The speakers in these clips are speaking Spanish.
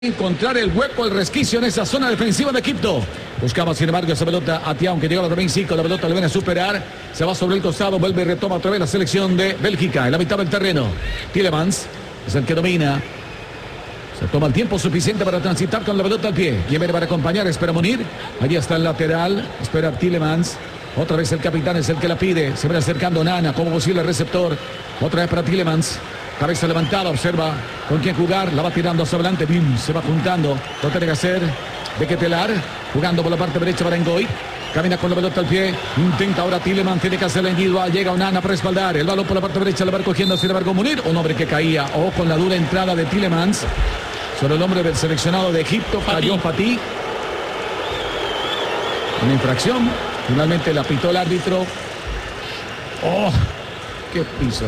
encontrar el hueco, el resquicio en esa zona defensiva de Egipto. Buscaba sin embargo esa pelota a Thiaw, que llegaba también Zico, la pelota le viene a superar, se va sobre el costado, vuelve y retoma otra vez la selección de Bélgica en la mitad del terreno. Tielemans es el que domina, se toma el tiempo suficiente para transitar con la pelota al pie. Quien viene para acompañar, espera Munir, allí está el lateral, espera Tielemans. Otra vez el capitán es el que la pide, se viene acercando Nana como posible receptor, otra vez para Tielemans. Cabeza levantada, observa con quién jugar, la va tirando hacia adelante, bien, se va juntando, lo tiene que hacer de Ketelar, jugando por la parte derecha para Ngoy, camina con la pelota al pie, intenta ahora Tielemans, tiene que hacer la individual, llega Onana para respaldar, el balón por la parte derecha, le va cogiendo sin embargo Munir, un hombre que caía, o con la dura entrada de Tielemans, sobre el hombre del seleccionado de Egipto, cayó Fatih, una infracción, finalmente la pitó el árbitro. ¡Oh! ¡Qué piso!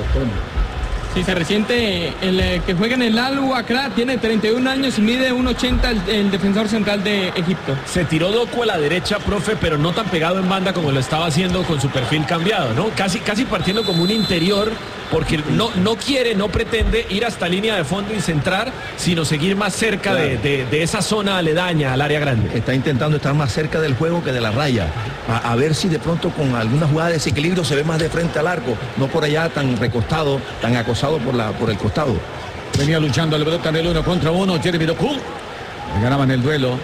Sí, se resiente el que juega en el Al-Wakra, tiene 31 años y mide 1.80 el defensor central de Egipto. Se tiró Doku a la derecha, profe, pero no tan pegado en banda como lo estaba haciendo con su perfil cambiado, ¿no? Casi partiendo como un interior, porque no quiere, no pretende ir hasta línea de fondo y centrar, sino seguir más cerca de esa zona aledaña al área grande. Está intentando estar más cerca del juego que de la raya, a ver si de pronto con alguna jugada de desequilibrio se ve más de frente al arco, no por allá tan recostado, tan acosado por el costado. Venía luchando la pelota en el 1 contra 1, Jeremy Doku, le ganaban el duelo.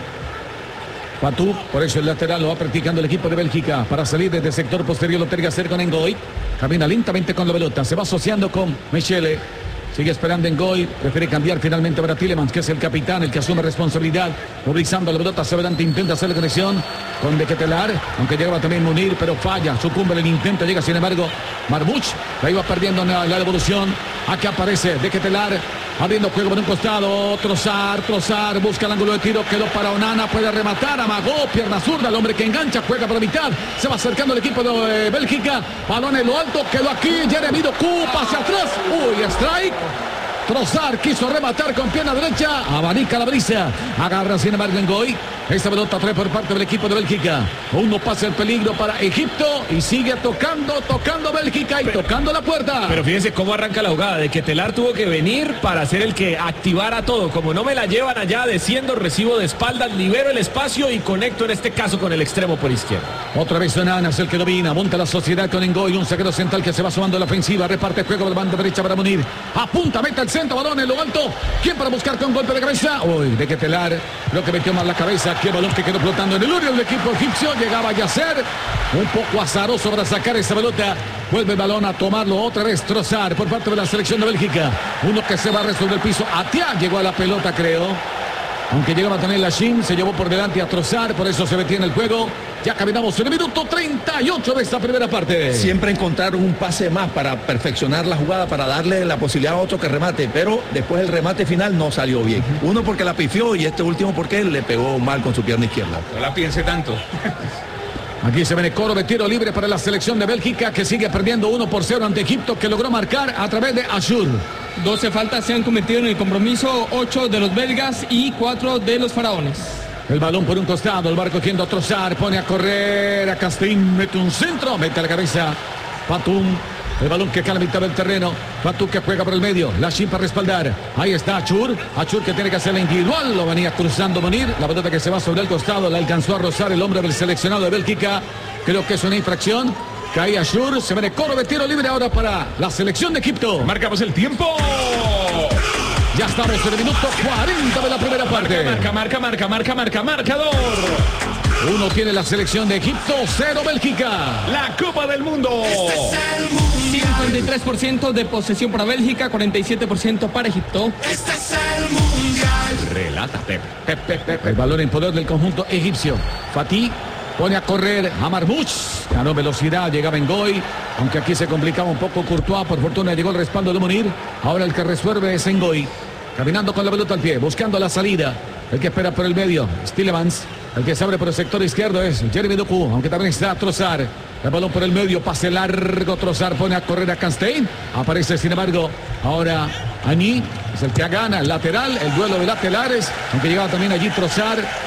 Fatou, por eso el lateral lo va practicando el equipo de Bélgica para salir desde el sector posterior, lo tiene que hacer con Ngoy. Camina lentamente con la pelota, se va asociando con Mechele. Sigue esperando Ngoy, prefiere cambiar finalmente para Tielemans, que es el capitán, el que asume responsabilidad. Movilizando la pelota hacia adelante, intenta hacer la conexión con De Ketelar, aunque llegaba también Munir, pero falla, sucumbe en el intento, llega sin embargo Marmouch, la iba perdiendo en la devolución. Aquí aparece De Ketelar, abriendo juego por un costado, Trossard, busca el ángulo de tiro, quedó para Onana, puede rematar, amagó, pierna zurda, el hombre que engancha, juega por la mitad, se va acercando el equipo de Bélgica, balón en lo alto, quedó aquí, Jeremy Doku, pase atrás, uy, strike. Trossard quiso rematar con pierna derecha, abanica la brisa, agarra sin embargo Ngoy, esta pelota trae por parte del equipo de Bélgica, uno pasa el peligro para Egipto y sigue tocando Bélgica y tocando la puerta. Pero fíjense cómo arranca la jugada, de que Ketelar tuvo que venir para ser el que activara todo, como no me la llevan allá, desciendo, recibo de espaldas, libero el espacio y conecto en este caso con el extremo por izquierda. Otra vez Onana es el que domina, monta la sociedad con Ngoy, un zaguero central que se va sumando a la ofensiva, reparte el juego de la banda derecha para Munir, apunta, mete el centro, balón en lo alto, ¿quién para buscar con golpe de cabeza? Uy, De Ketelar, creo que metió más la cabeza, qué balón que quedó flotando en el uno del equipo egipcio, llegaba a Yasser, un poco azaroso para sacar esa pelota, vuelve el balón a tomarlo otra vez Trossard por parte de la selección de Bélgica, uno que se barre sobre el piso, Atia llegó a la pelota creo, aunque llegaba también Lachine, se llevó por delante a Trossard, por eso se detiene el juego. Ya caminamos en el minuto 38 de esta primera parte. Siempre encontrar un pase más para perfeccionar la jugada, para darle la posibilidad a otro que remate, pero después el remate final no salió bien. Uno porque la pifió y este último porque le pegó mal con su pierna izquierda. No la piense tanto. Aquí se viene coro de tiro libre para la selección de Bélgica, que sigue perdiendo 1-0 ante Egipto, que logró marcar a través de Ashur. 12 faltas se han cometido en el compromiso, 8 de los belgas y 4 de los faraones. El balón por un costado, el barco cogiendo a Trossard, pone a correr a Castín, mete un centro, mete a la cabeza Fatou, el balón que cae a la mitad del terreno, Fatou que juega por el medio, Lachine para respaldar, ahí está Achur que tiene que hacer la individual, lo venía cruzando Munir, la pelota que se va sobre el costado, la alcanzó a rozar el hombre del seleccionado de Bélgica, creo que es una infracción, cae Achur, se viene coro de tiro libre ahora para la selección de Egipto. Marcamos el tiempo. Ya estamos en el minuto 40 de la primera parte. Marcador. Uno tiene la selección de Egipto, 0 Bélgica. La Copa del Mundo. 53% de posesión para Bélgica, 47% para Egipto. Este es el mundial. Relata Pep. El balón en poder del conjunto egipcio. Fatih pone a correr a Marmouch, ganó velocidad, llegaba Ngoy, aunque aquí se complicaba un poco Courtois, por fortuna llegó el respaldo de Munir, ahora el que resuelve es Ngoy, caminando con la pelota al pie, buscando la salida, el que espera por el medio, Tielemans, el que se abre por el sector izquierdo es Jeremy Doku, aunque también está Trossard, el balón por el medio, pase largo, Trossard pone a correr a Canstein, aparece sin embargo ahora Agni, es el que gana el lateral, el duelo de laterales, aunque llegaba también allí Trossard.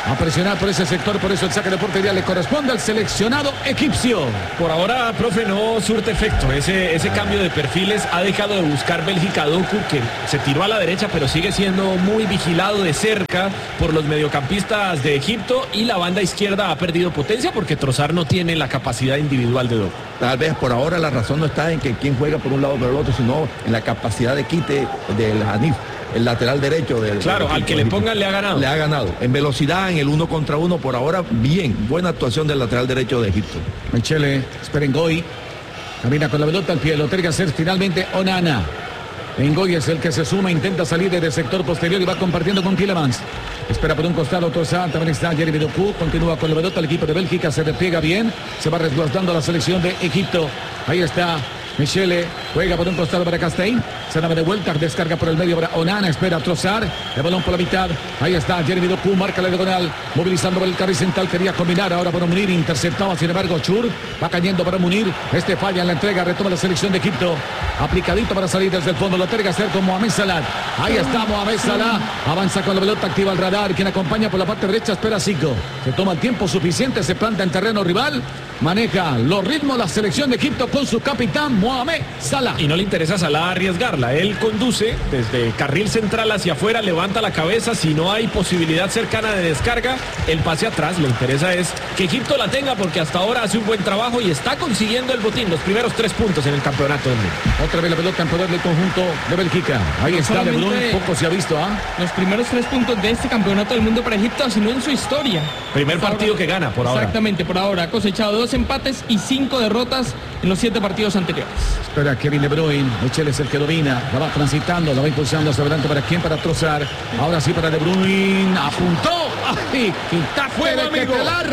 a presionar por ese sector, por eso el saque de portería le corresponde al seleccionado egipcio. Por ahora, profe, no surte efecto. Ese cambio de perfiles ha dejado de buscar Bélgica a Doku, que se tiró a la derecha, pero sigue siendo muy vigilado de cerca por los mediocampistas de Egipto, y la banda izquierda ha perdido potencia porque Trossard no tiene la capacidad individual de Doku. Tal vez por ahora la razón no está en que quién juega por un lado o por el otro, sino en la capacidad de quite del Hanif, el lateral derecho del Claro, del al que le equipo. pongan le ha ganado. Le ha ganado. En velocidad, en el 1 contra 1, por ahora, bien. Buena actuación del lateral derecho de Egipto. Michele, Ngoy, camina con la pelota al pie, lo tiene que hacer finalmente Onana. Ngoy es el que se suma, intenta salir desde el sector posterior y va compartiendo con Tielemans. Espera por un costado Trossard, también está Jeremy Doku, continúa con la pelota, el equipo de Bélgica se despliega bien, se va resguardando la selección de Egipto. Ahí está Michele, juega por un costado para Castein, se da de vuelta, descarga por el medio para Onana, espera Trossard, el balón por la mitad, ahí está Jeremy Doku, marca la diagonal, movilizando por el carril central, quería combinar ahora para Munir, interceptaba sin embargo Chur, va cayendo para Munir, este falla en la entrega, retoma la selección de Egipto, aplicadito para salir desde el fondo, lo tiene que hacer con Mohamed Salah, ahí está Mohamed Salah, avanza con la pelota, activa el radar, quien acompaña por la parte derecha, espera Zico, se toma el tiempo suficiente, se planta en terreno rival, maneja los ritmos la selección de Egipto con su capitán Mohamed Salah. Y no le interesa a Salah arriesgarla. Él conduce desde carril central hacia afuera, levanta la cabeza. Si no hay posibilidad cercana de descarga, el pase atrás. Le interesa es que Egipto la tenga, porque hasta ahora hace un buen trabajo y está consiguiendo el botín, los primeros 3 puntos en el campeonato del mundo. Otra vez la pelota en poder del conjunto de Bélgica. Ahí está De Bruyne, solamente poco se ha visto, ¿ah? Los primeros 3 puntos de este campeonato del mundo para Egipto, sino en su historia. Primer partido que gana por ahora. Exactamente, por ahora ha cosechado 2 empates y 5 derrotas en los 7 partidos anteriores. Espera Kevin De Bruyne, Michele es el que domina, la va transitando, la va impulsando hacia adelante. ¿Para quién? Para Trossard. Ahora sí para De Bruyne, apuntó. ¡Ay! Quitaste Fuego, de amigo. Ketelar.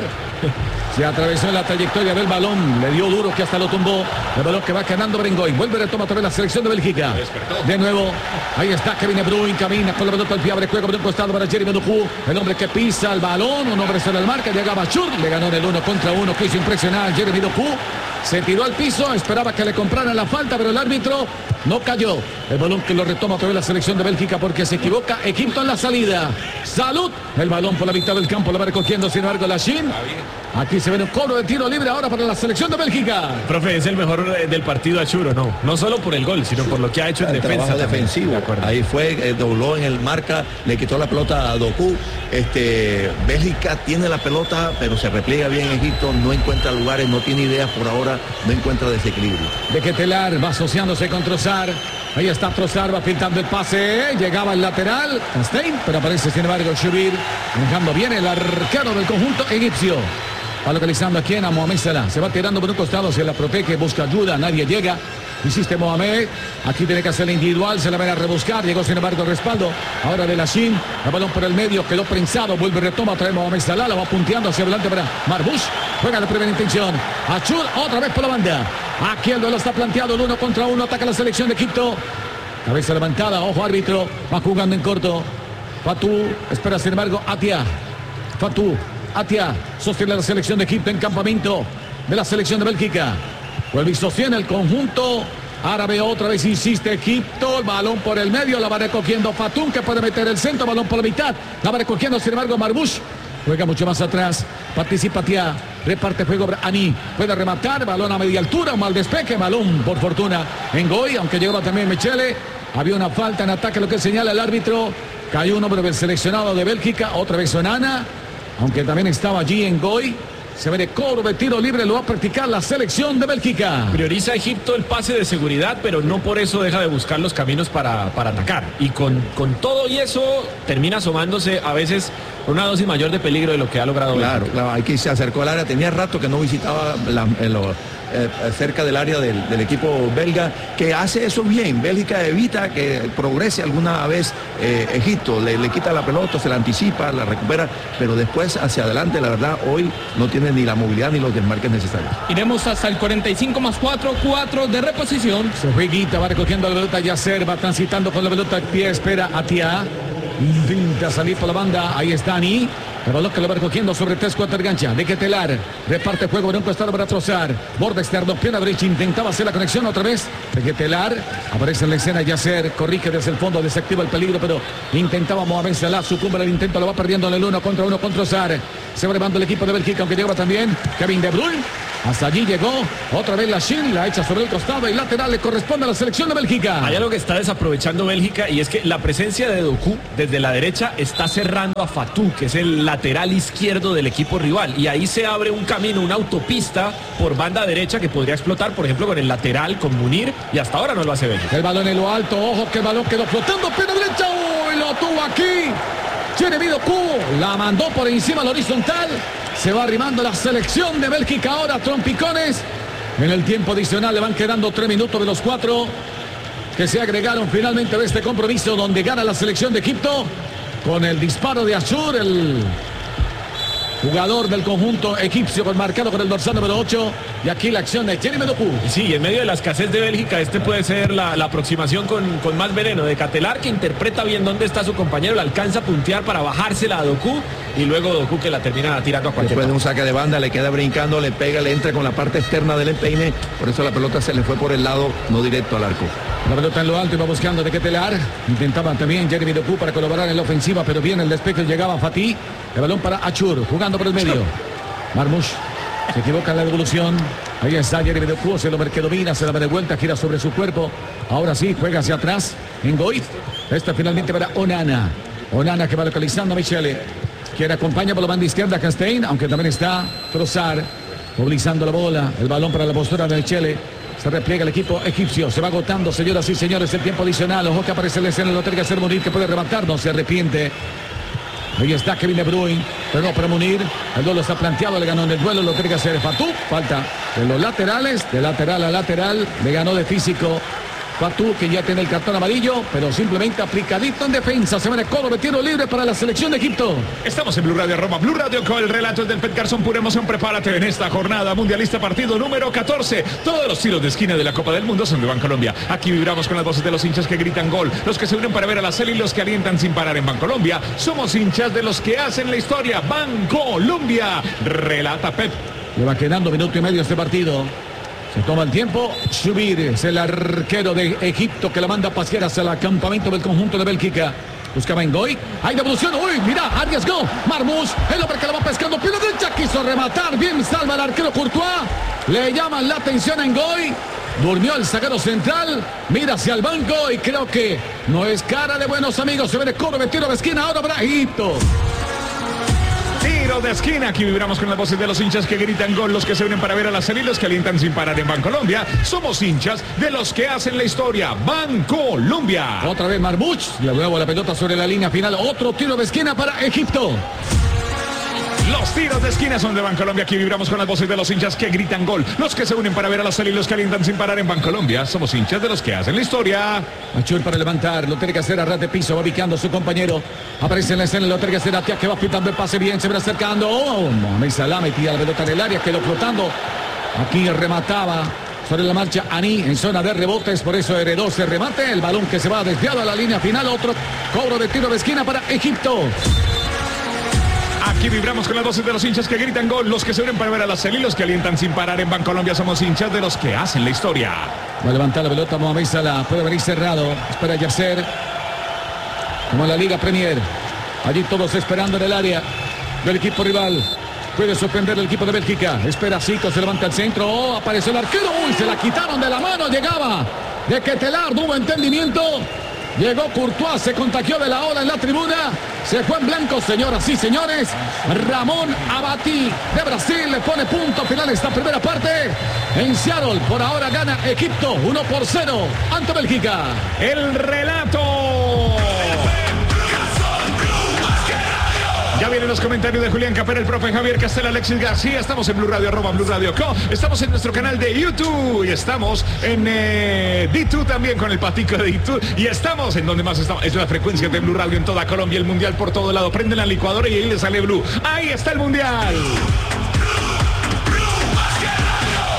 Se atravesó en la trayectoria del balón, le dio duro que hasta lo tumbó. El balón que va ganando Ngoy, vuelve a retomar otra vez la selección de Bélgica. De nuevo, ahí está Kevin De Bruyne, camina con la pelota al pie, abre juego por un costado para Jeremy Doku, el hombre que pisa el balón, un hombre sobre el marca, llegaba Chur, le ganó en el 1 contra 1, quiso impresionar a Jeremy Doku. Se tiró al piso, esperaba que le compraran la falta, pero el árbitro no cayó. El balón que lo retoma otra vez la selección de Bélgica porque se equivoca Egipto en la salida. ¡Salud! El balón por la mitad del campo lo va recogiendo, sin embargo, Lachin. Aquí se ve un cobro de tiro libre ahora para la selección de Bélgica. Profe, es el mejor del partido Achuro, ¿no? No solo por el gol, sino por lo que ha hecho en El defensa. trabajo también. defensivo. De acuerdo. Ahí fue, dobló en el marca, le quitó la pelota a Doku. Bélgica tiene la pelota, pero se repliega bien Egipto, no encuentra lugares, no tiene ideas por ahora, no encuentra desequilibrio. De Ketelar va asociándose con Trossard. Ahí está Trossard, va pintando el pase. Llegaba el lateral, Castein, pero aparece sin embargo Shubir, dejando bien el arquero del conjunto egipcio. Va localizando a quien, a Mohamed Salah. Se va tirando por un costado, se la protege, busca ayuda, nadie llega. Insiste Mohamed, aquí tiene que hacer la individual, se la van a rebuscar, llegó sin embargo el respaldo. Ahora de Lachin, el balón por el medio, quedó prensado, vuelve, retoma, trae Mohamed Salah, la va punteando hacia adelante para Marbush. Juega la primera intención. Achur, otra vez por la banda. Aquí el duelo está planteado, el 1 contra 1, ataca la selección de Egipto. Cabeza levantada, ojo árbitro, va jugando en corto. Fatou, espera sin embargo, Atia. Fatou, Atia, sostiene la selección de Egipto en campamento de la selección de Bélgica. Vuelve y sostiene el conjunto árabe, otra vez insiste Egipto, el balón por el medio, la va recogiendo Fatou, que puede meter el centro, balón por la mitad, la va recogiendo sin embargo Marbush. Juega mucho más atrás, participa Tia, reparte juego Ani, puede rematar, balón a media altura, un mal despeje, balón por fortuna Ngoy, aunque llegaba también Michele, había una falta en ataque, lo que señala el árbitro, cayó un hombre del seleccionado de Bélgica, otra vez Onana, aunque también estaba allí Ngoy. Se ve de cobro de tiro libre, lo va a practicar la selección de Bélgica. Prioriza Egipto el pase de seguridad, pero no por eso deja de buscar los caminos para atacar. Y con todo y eso termina asomándose a veces una dosis mayor de peligro de lo que ha logrado. Claro, claro, aquí se acercó al área, tenía rato que no visitaba cerca del área del equipo belga, que hace eso bien. Bélgica evita que progrese alguna vez Egipto, le quita la pelota, se la anticipa, la recupera, pero después hacia adelante, la verdad, hoy no tiene ni la movilidad ni los desmarques necesarios. Iremos hasta el 45 más 4 de reposición. Se fue Guita, va recogiendo la pelota, Yasser va transitando con la pelota al pie, espera a Tia. Intenta salir por la banda, ahí está Ani. El balón que lo va recogiendo sobre 3-4 gancha. De Ketelar. Reparte juego en un costado para Trossard. Borde externo. Pierna derecha. Intentaba hacer la conexión otra vez. De Ketelar. Aparece en la escena Yasser. Corrige desde el fondo. Desactiva el peligro. Pero intentaba Mohamed Salah. Sucumbe al intento. Lo va perdiendo en el 1 contra 1 con Trossard. Se va llevando el equipo de Bélgica. Aunque llegaba también Kevin De Bruyne. Hasta allí llegó. Otra vez la Shin. La echa sobre el costado. Y lateral le corresponde a la selección de Bélgica. Hay algo que está desaprovechando Bélgica y es que la presencia de Doku desde la derecha está cerrando a Fatou, que es el lateral izquierdo del equipo rival. Y ahí se abre un camino, una autopista por banda derecha que podría explotar, por ejemplo, con el lateral, con Munir. Y hasta ahora no lo hace Bélgica. El balón en lo alto. Ojo que el balón quedó flotando. Pierna derecha. Uy, lo tuvo aquí. Jeremy Doku. La mandó por encima al horizontal. Se va arrimando la selección de Bélgica ahora, trompicones. En el tiempo adicional le van quedando 3 minutos de los 4 que se agregaron finalmente de este compromiso donde gana la selección de Egipto con el disparo de Ashur, el jugador del conjunto egipcio marcado con el dorsal número 8. Y aquí la acción de Jeremy Doku. Sí, en medio de la escasez de Bélgica, este puede ser la aproximación con más veneno de Ketelar, que interpreta bien dónde está su compañero, la alcanza a puntear para bajársela a Doku y luego Doku que la termina tirando a cualquier Después de lado. un saque de banda, le queda brincando, le pega, le entra con la parte externa del empeine. Por eso la pelota se le fue por el lado, no directo al arco. La pelota en lo alto y va buscando de Ketelar. Intentaba también Jeremy Doku para colaborar en la ofensiva, pero bien el despeje llegaba Fatih. El balón para Achur, jugando por el medio. Marmoush se equivoca en la devolución. Ahí está Jeremy Doku, se lo que domina, se la va de vuelta, gira sobre su cuerpo. Ahora sí, juega hacia atrás. En Goit. Esta finalmente para Onana. Onana que va localizando a Michele. Quien acompaña por la banda izquierda a Castein, aunque también está Trossard movilizando la bola. El balón para la postura de Michele. Se repliega el equipo egipcio. Se va agotando, señoras y señores, el tiempo adicional. Ojo que aparece en la escena. Lo tiene que hacer Munir, que puede rematar. No se arrepiente. Ahí está Kevin De Bruyne. Pero no para Munir. El duelo está planteado. Le ganó en el duelo. Lo tiene que hacer Fatou. Falta de los laterales. De lateral a lateral. Le ganó de físico Fatou, que ya tiene el cartón amarillo, pero simplemente aplicadito en defensa. Se va de codo de tiro libre para la selección de Egipto. Estamos en Blue Radio Roma, Blue Radio con el relato del Pet Garzón, pura emoción. Prepárate en esta jornada mundialista, partido número 14. Todos los tiros de esquina de la Copa del Mundo son de Bancolombia. Aquí vibramos con las voces de los hinchas que gritan gol, los que se unen para ver a la serie y los que alientan sin parar en Bancolombia. Somos hinchas de los que hacen la historia. Bancolombia, relata Pep. Le va quedando minuto y medio este partido. Se toma el tiempo. Shubir es el arquero de Egipto que la manda a pasear hacia el campamento del conjunto de Bélgica. Buscaba en Goy. Hay devolución. Uy, mira, arriesgó. Marmoush, el hombre que la va pescando. Pierna derecha, quiso rematar. Bien salva el arquero Courtois. Le llaman la atención en Goy. Durmió el zaguero central. Mira hacia el banco y creo que no es cara de buenos amigos. Se ve de coro de tiro de esquina ahora para Egipto. Tiro de esquina, aquí vibramos con las voces de los hinchas que gritan gol, los que se unen para ver a la serie y los que alientan sin parar en Bancolombia. Somos hinchas de los que hacen la historia. Bancolombia. Otra vez Marmoush. Le muevo la pelota sobre la línea final. Otro tiro de esquina para Egipto. Los tiros de esquina son de Bancolombia. Aquí vibramos con las voces de los hinchas que gritan gol, los que se unen para ver a la serie y los que alientan sin parar en Bancolombia. Somos hinchas de los que hacen la historia. Achur para levantar, lo tiene que hacer a ras de piso, va ubicando a su compañero. Aparece en la escena, lo tiene que hacer a Tia, que va pitando el pase bien, se va acercando. Oh, Mohamed Salah metía la pelota en el área, quedó flotando. Aquí remataba sobre la marcha Aní en zona de rebotes, por eso heredó ese remate. El balón que se va desviado a la línea final, otro cobro de tiro de esquina para Egipto. Aquí vibramos con las voces de los hinchas que gritan gol, los que se unen para ver a la serie y los que alientan sin parar en Bancolombia. Somos hinchas de los que hacen la historia. Va a levantar la pelota Mohamed Salah, puede venir cerrado, espera Yasser, como en la Liga Premier. Allí todos esperando en el área del equipo rival. Puede sorprender el equipo de Bélgica. Espera Zico, se levanta al centro. Oh, apareció el arquero. Uy, se la quitaron de la mano. Llegaba de Ketelar, no hubo entendimiento. Llegó Courtois, se contagió de la ola en la tribuna. Se fue en blanco, señoras y señores. Ramón Abati de Brasil le pone punto final a esta primera parte. En Seattle, por ahora gana Egipto 1-0 ante Bélgica. El relato. Ya vienen los comentarios de Julián Capera, el profe Javier Castel, Alexis García. Estamos en Blue Radio, Blue Radio Co. Estamos en nuestro canal de YouTube y estamos en D2 también con el patico de D2. Y estamos en donde más estamos. Es la frecuencia de Blue Radio en toda Colombia, el mundial por todo lado. Prenden la licuadora y ahí le sale Blue. Ahí está el mundial.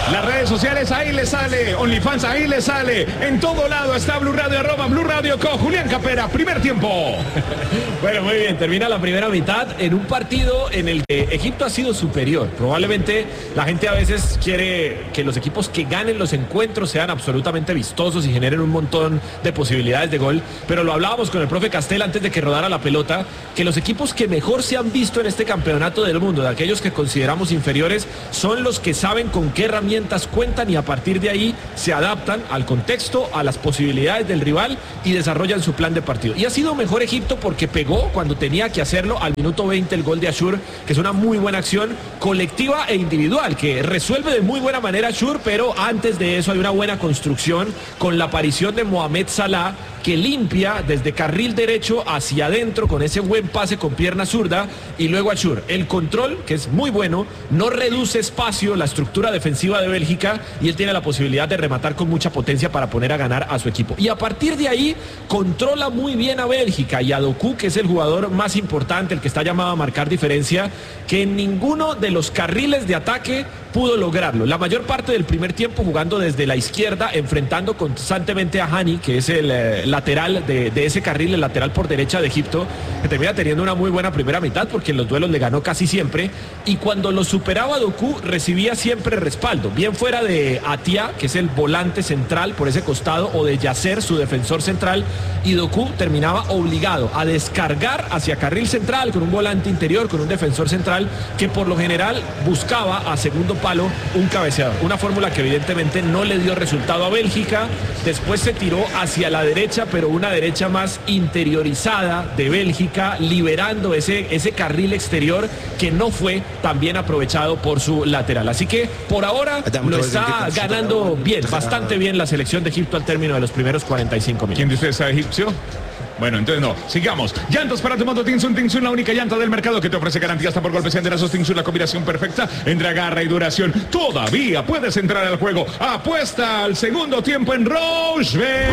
Las redes sociales, ahí le sale. OnlyFans, ahí le sale. En todo lado está Blue Radio, @Blue Radio con Julián Capera. Primer tiempo. Bueno, muy bien, termina la primera mitad en un partido en el que Egipto ha sido superior. Probablemente la gente a veces quiere que los equipos que ganen los encuentros sean absolutamente vistosos y generen un montón de posibilidades de gol, pero lo hablábamos con el profe Castel antes de que rodara la pelota, que los equipos que mejor se han visto en este campeonato del mundo, de aquellos que consideramos inferiores, son los que saben con qué herramientas cuentan y a partir de ahí se adaptan al contexto, a las posibilidades del rival y desarrollan su plan de partido. Y ha sido mejor Egipto porque pegó cuando tenía que hacerlo al minuto 20 el gol de Ashur, que es una muy buena acción colectiva e individual, que resuelve de muy buena manera Ashur, pero antes de eso hay una buena construcción con la aparición de Mohamed Salah, que limpia desde carril derecho hacia adentro con ese buen pase con pierna zurda y luego Ashur. El control, que es muy bueno, no reduce espacio, la estructura defensiva de Bélgica y él tiene la posibilidad de rematar con mucha potencia para poner a ganar a su equipo. Y a partir de ahí controla muy bien a Bélgica y a Doku, que es el jugador más importante, el que está llamado a marcar diferencia, que en ninguno de los carriles de ataque pudo lograrlo. La mayor parte del primer tiempo jugando desde la izquierda, enfrentando constantemente a Hani, que es el lateral de ese carril, el lateral por derecha de Egipto, que termina teniendo una muy buena primera mitad porque en los duelos le ganó casi siempre, y cuando lo superaba Doku recibía siempre respaldo, bien fuera de Atia, que es el volante central por ese costado, o de Yasser, su defensor central, y Doku terminaba obligado a descargar hacia carril central con un volante interior, con un defensor central que por lo general buscaba a segundo palo un cabeceador, una fórmula que evidentemente no le dio resultado a Bélgica. Después se tiró hacia la derecha, pero una derecha más interiorizada de Bélgica, liberando ese carril exterior que no fue tan bien aprovechado por su lateral. Así que por ahora lo está ganando bien, bastante bien la selección de Egipto al término de los primeros 45 minutos. ¿Quién de ustedes es egipcio? Bueno, entonces no, sigamos. Llantas para tu moto Tinsun, la única llanta del mercado que te ofrece garantía hasta por golpes enterazos. Tinsun, la combinación perfecta entre agarra y duración. Todavía puedes entrar al juego. Apuesta al segundo tiempo en Rochebet.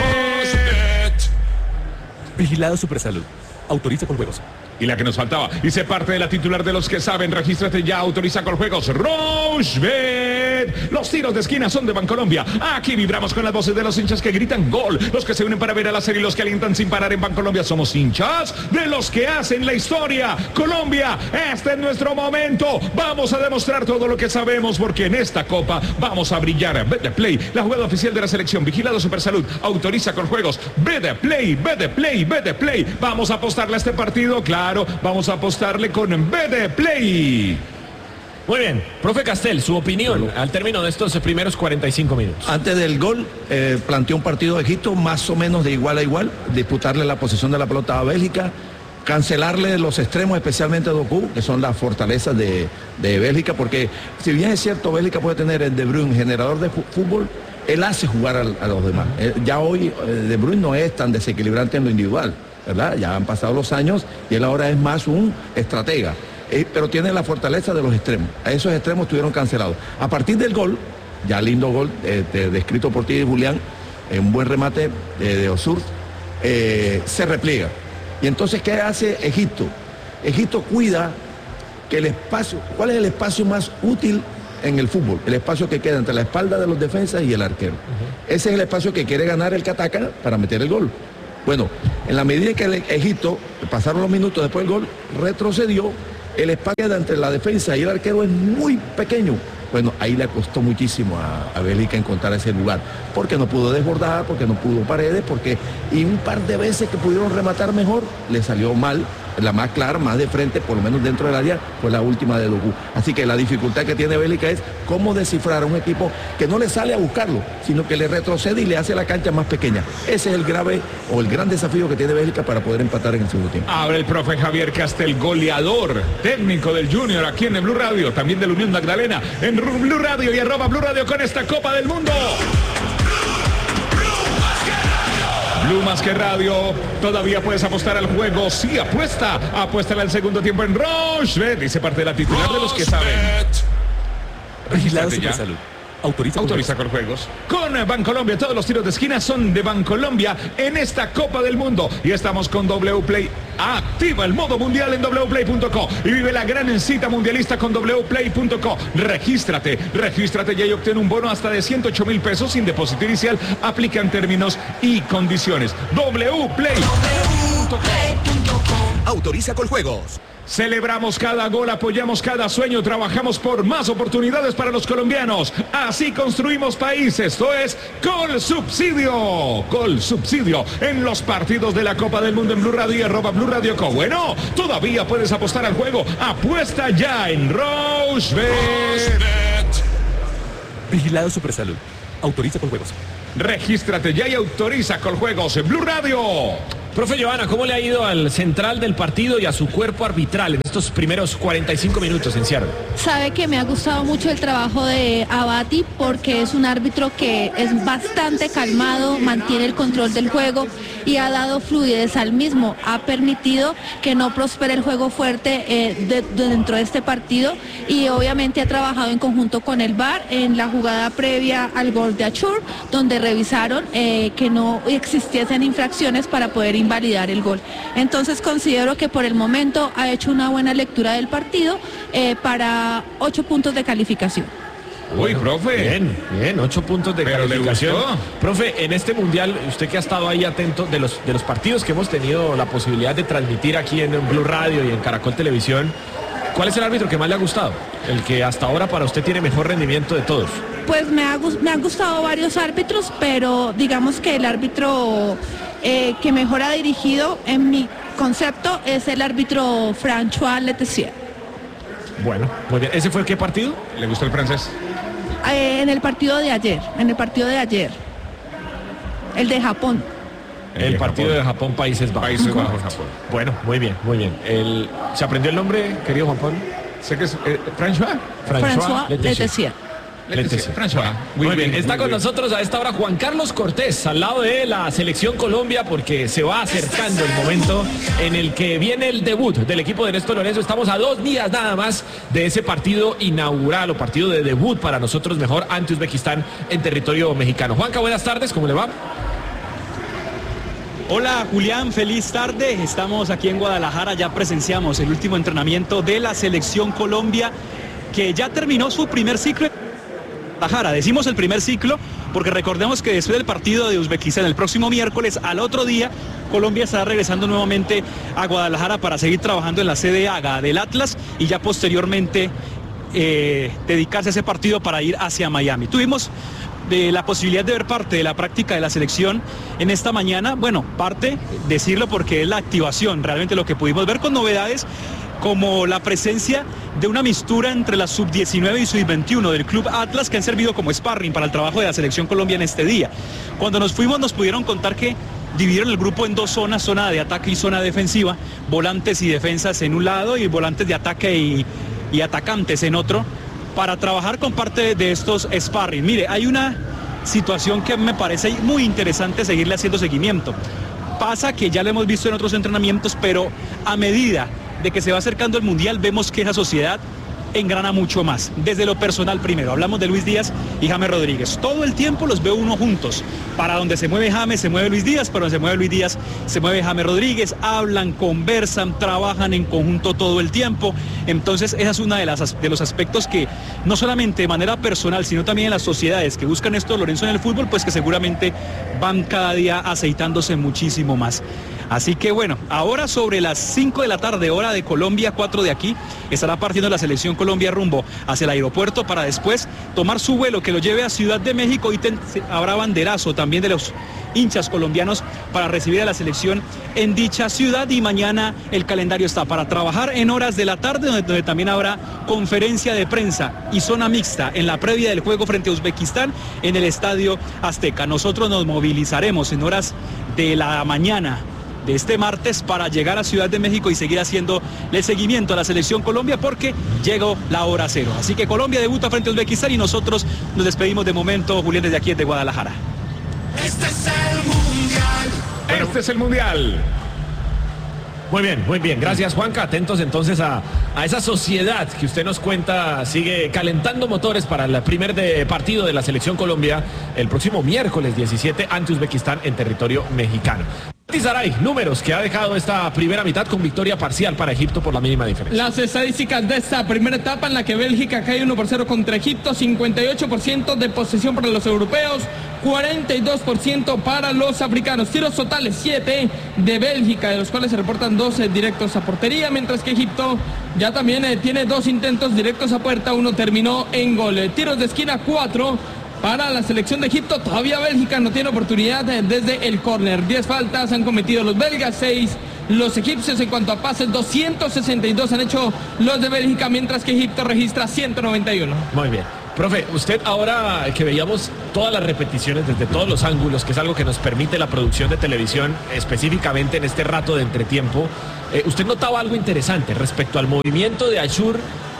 Vigilado Supersalud. Autoriza con juegos. Y la que nos faltaba, y sé parte de la titular de los que saben, regístrate ya, autoriza con juegos. Rochebet. Los tiros de esquina son de Bancolombia. Aquí vibramos con las voces de los hinchas que gritan gol, los que se unen para ver a la serie y los que alientan sin parar en Bancolombia. Somos hinchas de los que hacen la historia. Colombia, este es nuestro momento. Vamos a demostrar todo lo que sabemos porque en esta copa vamos a brillar. Betplay, la jugada oficial de la selección. Vigilado Supersalud, autoriza con juegos. Betplay. Vamos a apostarle a este partido, claro. Vamos a apostarle con Betplay. Muy bien, profe Castel, su opinión al término de estos primeros 45 minutos. Antes del gol, planteó un partido de Egipto más o menos de igual a igual, disputarle la posesión de la pelota a Bélgica, cancelarle los extremos, especialmente a Doku, que son las fortalezas de Bélgica, porque si bien es cierto, Bélgica puede tener el De Bruyne, generador de fútbol, él hace jugar a los demás. Ya hoy De Bruyne no es tan desequilibrante en lo individual, ¿verdad? Ya han pasado los años y él ahora es más un estratega. Pero tiene la fortaleza de los extremos. A esos extremos estuvieron cancelados. A partir del gol, ya lindo gol, descrito por ti, Julián, un buen remate de Osur, se repliega. Y entonces, ¿qué hace Egipto? Egipto cuida que el espacio, ¿cuál es el espacio más útil en el fútbol? El espacio que queda entre la espalda de los defensas y el arquero. Ese es el espacio que quiere ganar el que ataca para meter el gol. Bueno, en la medida en que el Egipto, pasaron los minutos después del gol, retrocedió, el espacio entre la defensa y el arquero es muy pequeño. Bueno, ahí le costó muchísimo a Bélgica encontrar ese lugar, porque no pudo desbordar, porque no pudo Paredes, y un par de veces que pudieron rematar mejor, le salió mal. La más clara, más de frente, por lo menos dentro del área, fue la última de Doku. Así que la dificultad que tiene Bélgica es cómo descifrar a un equipo que no le sale a buscarlo, sino que le retrocede y le hace la cancha más pequeña. Ese es el grave o el gran desafío que tiene Bélgica para poder empatar en el segundo tiempo. Abre el profe Javier Castel, goleador, técnico del Junior aquí en el Blue Radio, también del Unión Magdalena, en Blue Radio y @Blue Radio con esta Copa del Mundo. Blue más que radio, todavía puedes apostar al juego. Sí, apuéstale al segundo tiempo en Rochebet. Dice parte de la titular de los que saben. Vigilado Supersalud. Autoriza Coljuegos. Con Bancolombia, todos los tiros de esquina son de Bancolombia en esta Copa del Mundo. Y estamos con Wplay. Activa el modo mundial en wplay.co y vive la gran cita mundialista con wplay.co. Regístrate ya y obtén un bono hasta de 108.000 pesos sin depósito inicial. Aplican términos y condiciones. wplay.co. Autoriza Coljuegos. Celebramos cada gol, apoyamos cada sueño, trabajamos por más oportunidades para los colombianos. Así construimos país. Esto es Colsubsidio. Colsubsidio en los partidos de la Copa del Mundo en Blue Radio y @BlueRadio.co. Bueno, todavía puedes apostar al juego. Apuesta ya en Rochebet. Vigilado Supersalud. Autoriza Coljuegos. Regístrate ya y autoriza Coljuegos en Blue Radio. Profe Johanna, ¿cómo le ha ido al central del partido y a su cuerpo arbitral en estos primeros 45 minutos en Seattle? Sabe que me ha gustado mucho el trabajo de Abati porque es un árbitro que es bastante calmado, mantiene el control del juego y ha dado fluidez al mismo. Ha permitido que no prospere el juego fuerte dentro de este partido y obviamente ha trabajado en conjunto con el VAR en la jugada previa al gol de Achur, donde revisaron que no existiesen infracciones para poder invalidar el gol. Entonces considero que por el momento ha hecho una buena lectura del partido para 8 puntos de calificación. Uy, profe. Bien, 8 puntos de Pero calificación. le gustó. Profe, en este mundial, usted que ha estado ahí atento de los partidos que hemos tenido la posibilidad de transmitir aquí en Blue Radio y en Caracol Televisión, ¿cuál es el árbitro que más le ha gustado? El que hasta ahora para usted tiene mejor rendimiento de todos. Pues me han gustado varios árbitros, pero digamos que el árbitro que mejor ha dirigido en mi concepto es el árbitro François Letessier. Bueno, muy bien. ¿Ese fue qué partido? ¿Le gustó el francés? En el partido de ayer, el de Japón. El partido de Japón, Países Bajos. Países Bajos, Japón. Bueno, muy bien. ¿Se aprendió el nombre, querido Juan Pablo? Sé que es François. François Letessier. François. Muy bien. Está con nosotros a esta hora Juan Carlos Cortés, al lado de la Selección Colombia, porque se va acercando el momento en el que viene el debut del equipo de Néstor Lorenzo. Estamos a 2 días nada más de ese partido inaugural o partido de debut para nosotros mejor ante Uzbekistán en territorio mexicano. Juanca, buenas tardes, ¿cómo le va? Hola Julián, feliz tarde. Estamos aquí en Guadalajara, ya presenciamos el último entrenamiento de la Selección Colombia, que ya terminó su primer ciclo. Decimos el primer ciclo porque recordemos que después del partido de Uzbekistán el próximo miércoles, al otro día, Colombia estará regresando nuevamente a Guadalajara para seguir trabajando en la sede AGA del Atlas y ya posteriormente dedicarse a ese partido para ir hacia Miami. Tuvimos la posibilidad de ver parte de la práctica de la selección en esta mañana. Bueno, parte, decirlo porque es la activación, realmente lo que pudimos ver con novedades, como la presencia de una mistura entre la sub-19 y sub-21 del Club Atlas, que han servido como sparring para el trabajo de la Selección Colombia en este día. Cuando nos fuimos nos pudieron contar que dividieron el grupo en 2 zonas, zona de ataque y zona defensiva, volantes y defensas en un lado y volantes de ataque y atacantes en otro, para trabajar con parte de estos sparring. Mire, hay una situación que me parece muy interesante seguirle haciendo seguimiento. Pasa que ya lo hemos visto en otros entrenamientos, pero a medida de que se va acercando el Mundial, vemos que esa sociedad engrana mucho más. Desde lo personal primero, hablamos de Luis Díaz y James Rodríguez. Todo el tiempo los veo uno juntos. Para donde se mueve James, se mueve Luis Díaz, para donde se mueve Luis Díaz, se mueve James Rodríguez. Hablan, conversan, trabajan en conjunto todo el tiempo. Entonces, esa es una de los aspectos que, no solamente de manera personal, sino también en las sociedades que buscan esto, Lorenzo, en el fútbol, pues que seguramente van cada día aceitándose muchísimo más. Así que bueno, ahora sobre las 5 de la tarde, hora de Colombia, 4 de aquí, estará partiendo la Selección Colombia rumbo hacia el aeropuerto para después tomar su vuelo que lo lleve a Ciudad de México, y habrá banderazo también de los hinchas colombianos para recibir a la selección en dicha ciudad. Y mañana el calendario está para trabajar en horas de la tarde, donde también habrá conferencia de prensa y zona mixta en la previa del juego frente a Uzbekistán en el Estadio Azteca. Nosotros nos movilizaremos en horas de la mañana de este martes para llegar a Ciudad de México y seguir haciendo el seguimiento a la Selección Colombia, porque llegó la hora cero. Así que Colombia debuta frente a Uzbekistán y nosotros nos despedimos de momento, Julián, desde aquí, desde Guadalajara. Este es el Mundial. Este es el Mundial. Muy bien. Gracias, Juanca. Atentos entonces a esa sociedad que usted nos cuenta. Sigue calentando motores para el primer partido de la Selección Colombia el próximo miércoles 17 ante Uzbekistán en territorio mexicano. Saray, números que ha dejado esta primera mitad con victoria parcial para Egipto por la mínima diferencia. Las estadísticas de esta primera etapa en la que Bélgica cae 1-0 contra Egipto, 58% de posesión para los europeos, 42% para los africanos. Tiros totales 7 de Bélgica, de los cuales se reportan 12 directos a portería, mientras que Egipto ya también tiene 2 intentos directos a puerta, uno terminó en gol. Tiros de esquina 4 para la selección de Egipto. Todavía Bélgica no tiene oportunidad desde el córner. 10 faltas han cometido los belgas, 6 los egipcios. En cuanto a pases, 262 han hecho los de Bélgica, mientras que Egipto registra 191. Muy bien. Profe, usted ahora que veíamos todas las repeticiones desde todos los ángulos, que es algo que nos permite la producción de televisión, específicamente en este rato de entretiempo, usted notaba algo interesante respecto al movimiento de Ashur.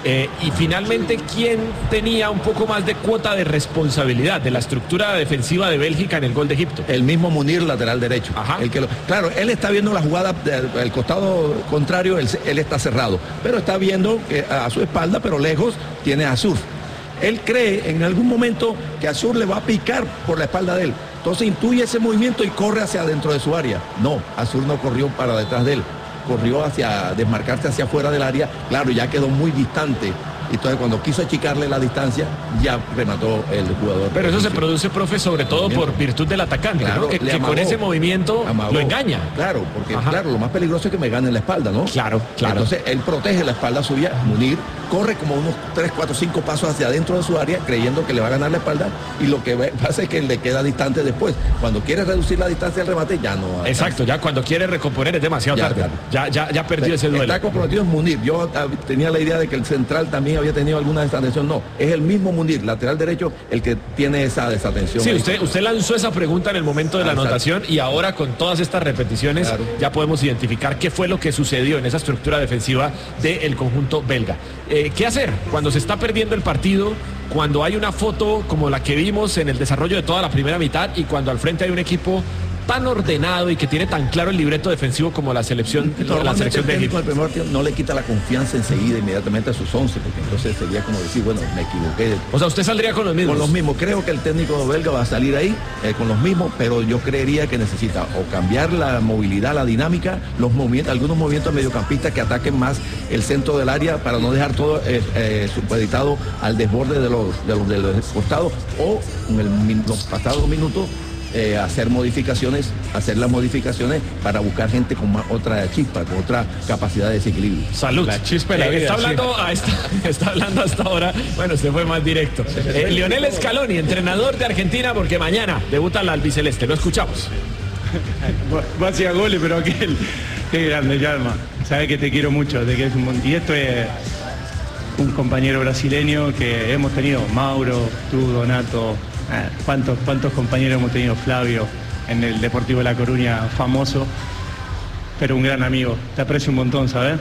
Y finalmente, ¿quién tenía un poco más de cuota de responsabilidad de la estructura defensiva de Bélgica en el gol de Egipto? El mismo Munir, lateral derecho. Ajá. Claro, él está viendo la jugada del costado contrario, él está cerrado, pero está viendo que a su espalda, pero lejos, tiene a Ashur. Él cree en algún momento que Ashur le va a picar por la espalda de él. Entonces intuye ese movimiento y corre hacia adentro de su área. No, Ashur no corrió para detrás de él. Corrió hacia desmarcarse hacia afuera del área, claro, ya quedó muy distante. Entonces cuando quiso achicarle la distancia, ya remató el jugador. Pero eso se produce, profe, sobre todo por virtud del atacante, claro, ¿no? que amagó, con ese movimiento lo engaña. Claro, porque claro, lo más peligroso es que me gane en la espalda, ¿no? Claro. Entonces él protege la espalda suya, Munir corre como unos 3, 4, 5 pasos hacia adentro de su área, creyendo que le va a ganar la espalda, y lo que pasa es que le queda distante después. Cuando quiere reducir la distancia del remate, ya no alcanza. Exacto, ya cuando quiere recomponer es demasiado tarde. Ya perdió ese duelo. Está comprometido en Munir. Yo tenía la idea de que el central también había tenido alguna desatención. No, es el mismo Munir, lateral derecho, el que tiene esa desatención. Sí, usted lanzó esa pregunta en el momento de la anotación, y ahora con todas estas repeticiones ya podemos identificar qué fue lo que sucedió en esa estructura defensiva del conjunto belga. ¿Qué hacer cuando se está perdiendo el partido, cuando hay una foto como la que vimos en el desarrollo de toda la primera mitad y cuando al frente hay un equipo tan ordenado y que tiene tan claro el libreto defensivo como la selección de Egipto? El primer tiempo no le quita la confianza enseguida, inmediatamente a sus 11, porque entonces sería como decir, bueno, me equivoqué. O sea, usted saldría con los mismos. Con los mismos. Creo que el técnico belga va a salir ahí con los mismos, pero yo creería que necesita o cambiar la movilidad, la dinámica, los movimientos, algunos movimientos mediocampistas que ataquen más el centro del área para no dejar todo supeditado al desborde de los costados, o en los pasados minutos hacer las modificaciones para buscar gente con otra chispa, con otra capacidad de desequilibrio. Salud. La chispa de la vida. Está hablando hasta ahora, bueno, se fue más directo. Lionel Scaloni, entrenador de Argentina, porque mañana debuta la albiceleste. Lo escuchamos. Vos hacías goles, pero aquel, qué grande, Yalma. Sabes que te quiero mucho, y esto es un compañero brasileño que hemos tenido, Mauro, tú, Donato. ¿Cuántos compañeros hemos tenido? Flavio, en el Deportivo La Coruña, famoso, pero un gran amigo. Te aprecio un montón, ¿sabes?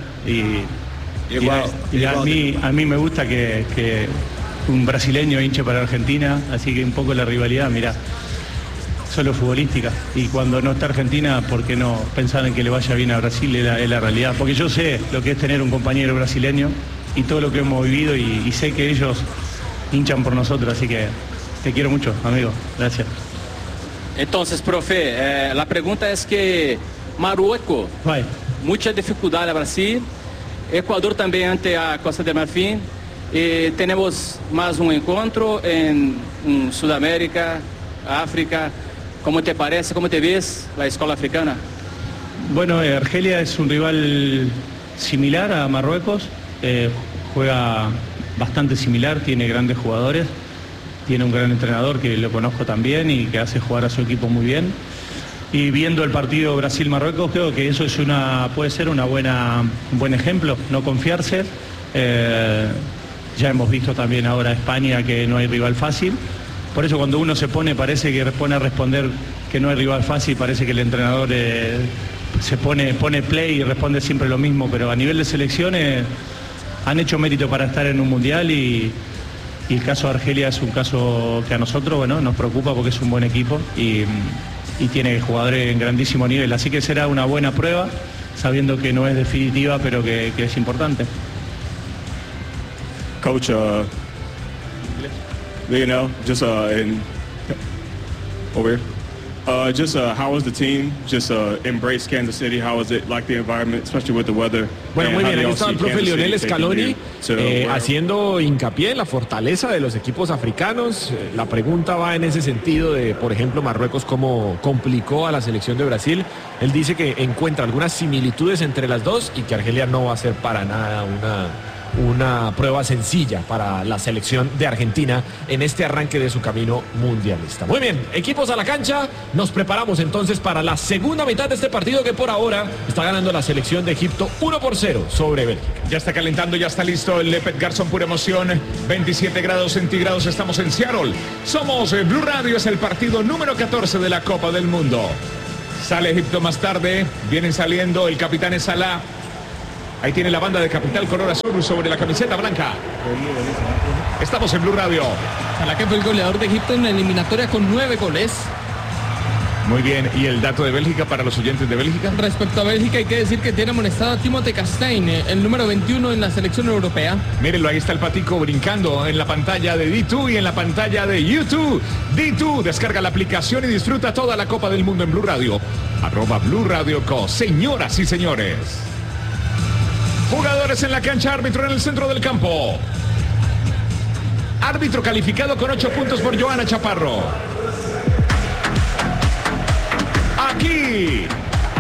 Y a mí me gusta que un brasileño hinche para Argentina, así que un poco la rivalidad, mira, solo futbolística. Y cuando no está Argentina, ¿por qué no pensar en que le vaya bien a Brasil? Es la realidad. Porque yo sé lo que es tener un compañero brasileño y todo lo que hemos vivido, y sé que ellos hinchan por nosotros, así que te quiero mucho, amigo. Gracias. Entonces, profe, la pregunta es que Marruecos, mucha dificultad a Brasil, Ecuador también ante a Costa de Marfim, tenemos más un encuentro en Sudamérica, África. ¿Cómo te parece, cómo te ves la escuela africana? Bueno, Argelia es un rival similar a Marruecos, juega bastante similar, tiene grandes jugadores. Tiene un gran entrenador que lo conozco también y que hace jugar a su equipo muy bien. Y viendo el partido Brasil-Marruecos, creo que eso puede ser un buen ejemplo, no confiarse. Ya hemos visto también ahora España que no hay rival fácil. Por eso cuando uno parece que pone a responder que no hay rival fácil, parece que el entrenador pone play y responde siempre lo mismo. Pero a nivel de selecciones han hecho mérito para estar en un mundial, y el caso de Argelia es un caso que a nosotros nos preocupa porque es un buen equipo y tiene jugadores en grandísimo nivel. Así que será una buena prueba. sabiendo que no es definitiva, pero que es importante. Coach, you know, just over here. How was the team? Embrace Kansas City. How was it like the environment, especially with the weather? Bueno, muy bien, ahí estaba el profe Lionel Scaloni haciendo hincapié en la fortaleza de los equipos africanos. La pregunta va en ese sentido de, por ejemplo, Marruecos, cómo complicó a la selección de Brasil. Él dice que encuentra algunas similitudes entre las dos y que Argelia no va a ser para nada una prueba sencilla para la selección de Argentina en este arranque de su camino mundialista. Muy bien, equipos a la cancha, nos preparamos entonces para la segunda mitad de este partido que por ahora está ganando la selección de Egipto 1-0 sobre Bélgica. Ya está calentando, ya está listo el Pet Garzón, pura emoción, 27 grados centígrados, estamos en Seattle. Somos Blue Radio, es el partido número 14 de la Copa del Mundo. Sale Egipto más tarde, vienen saliendo, el capitán es Salah. Ahí tiene la banda de Capital color azul sobre la camiseta blanca. Estamos en Blue Radio. Salah, que fue el goleador de Egipto en la eliminatoria con 9 goles. Muy bien, ¿y el dato de Bélgica para los oyentes de Bélgica? Respecto a Bélgica hay que decir que tiene amonestado a Timothée Castaing, el número 21 en la selección europea. Mírenlo, ahí está el patico brincando en la pantalla de D2 y en la pantalla de YouTube. D2, descarga la aplicación y disfruta toda la Copa del Mundo en Blue Radio. @Blue Radio Co. Señoras y señores. Jugadores en la cancha, árbitro en el centro del campo. Árbitro calificado con 8 puntos por Joana Chaparro. Aquí,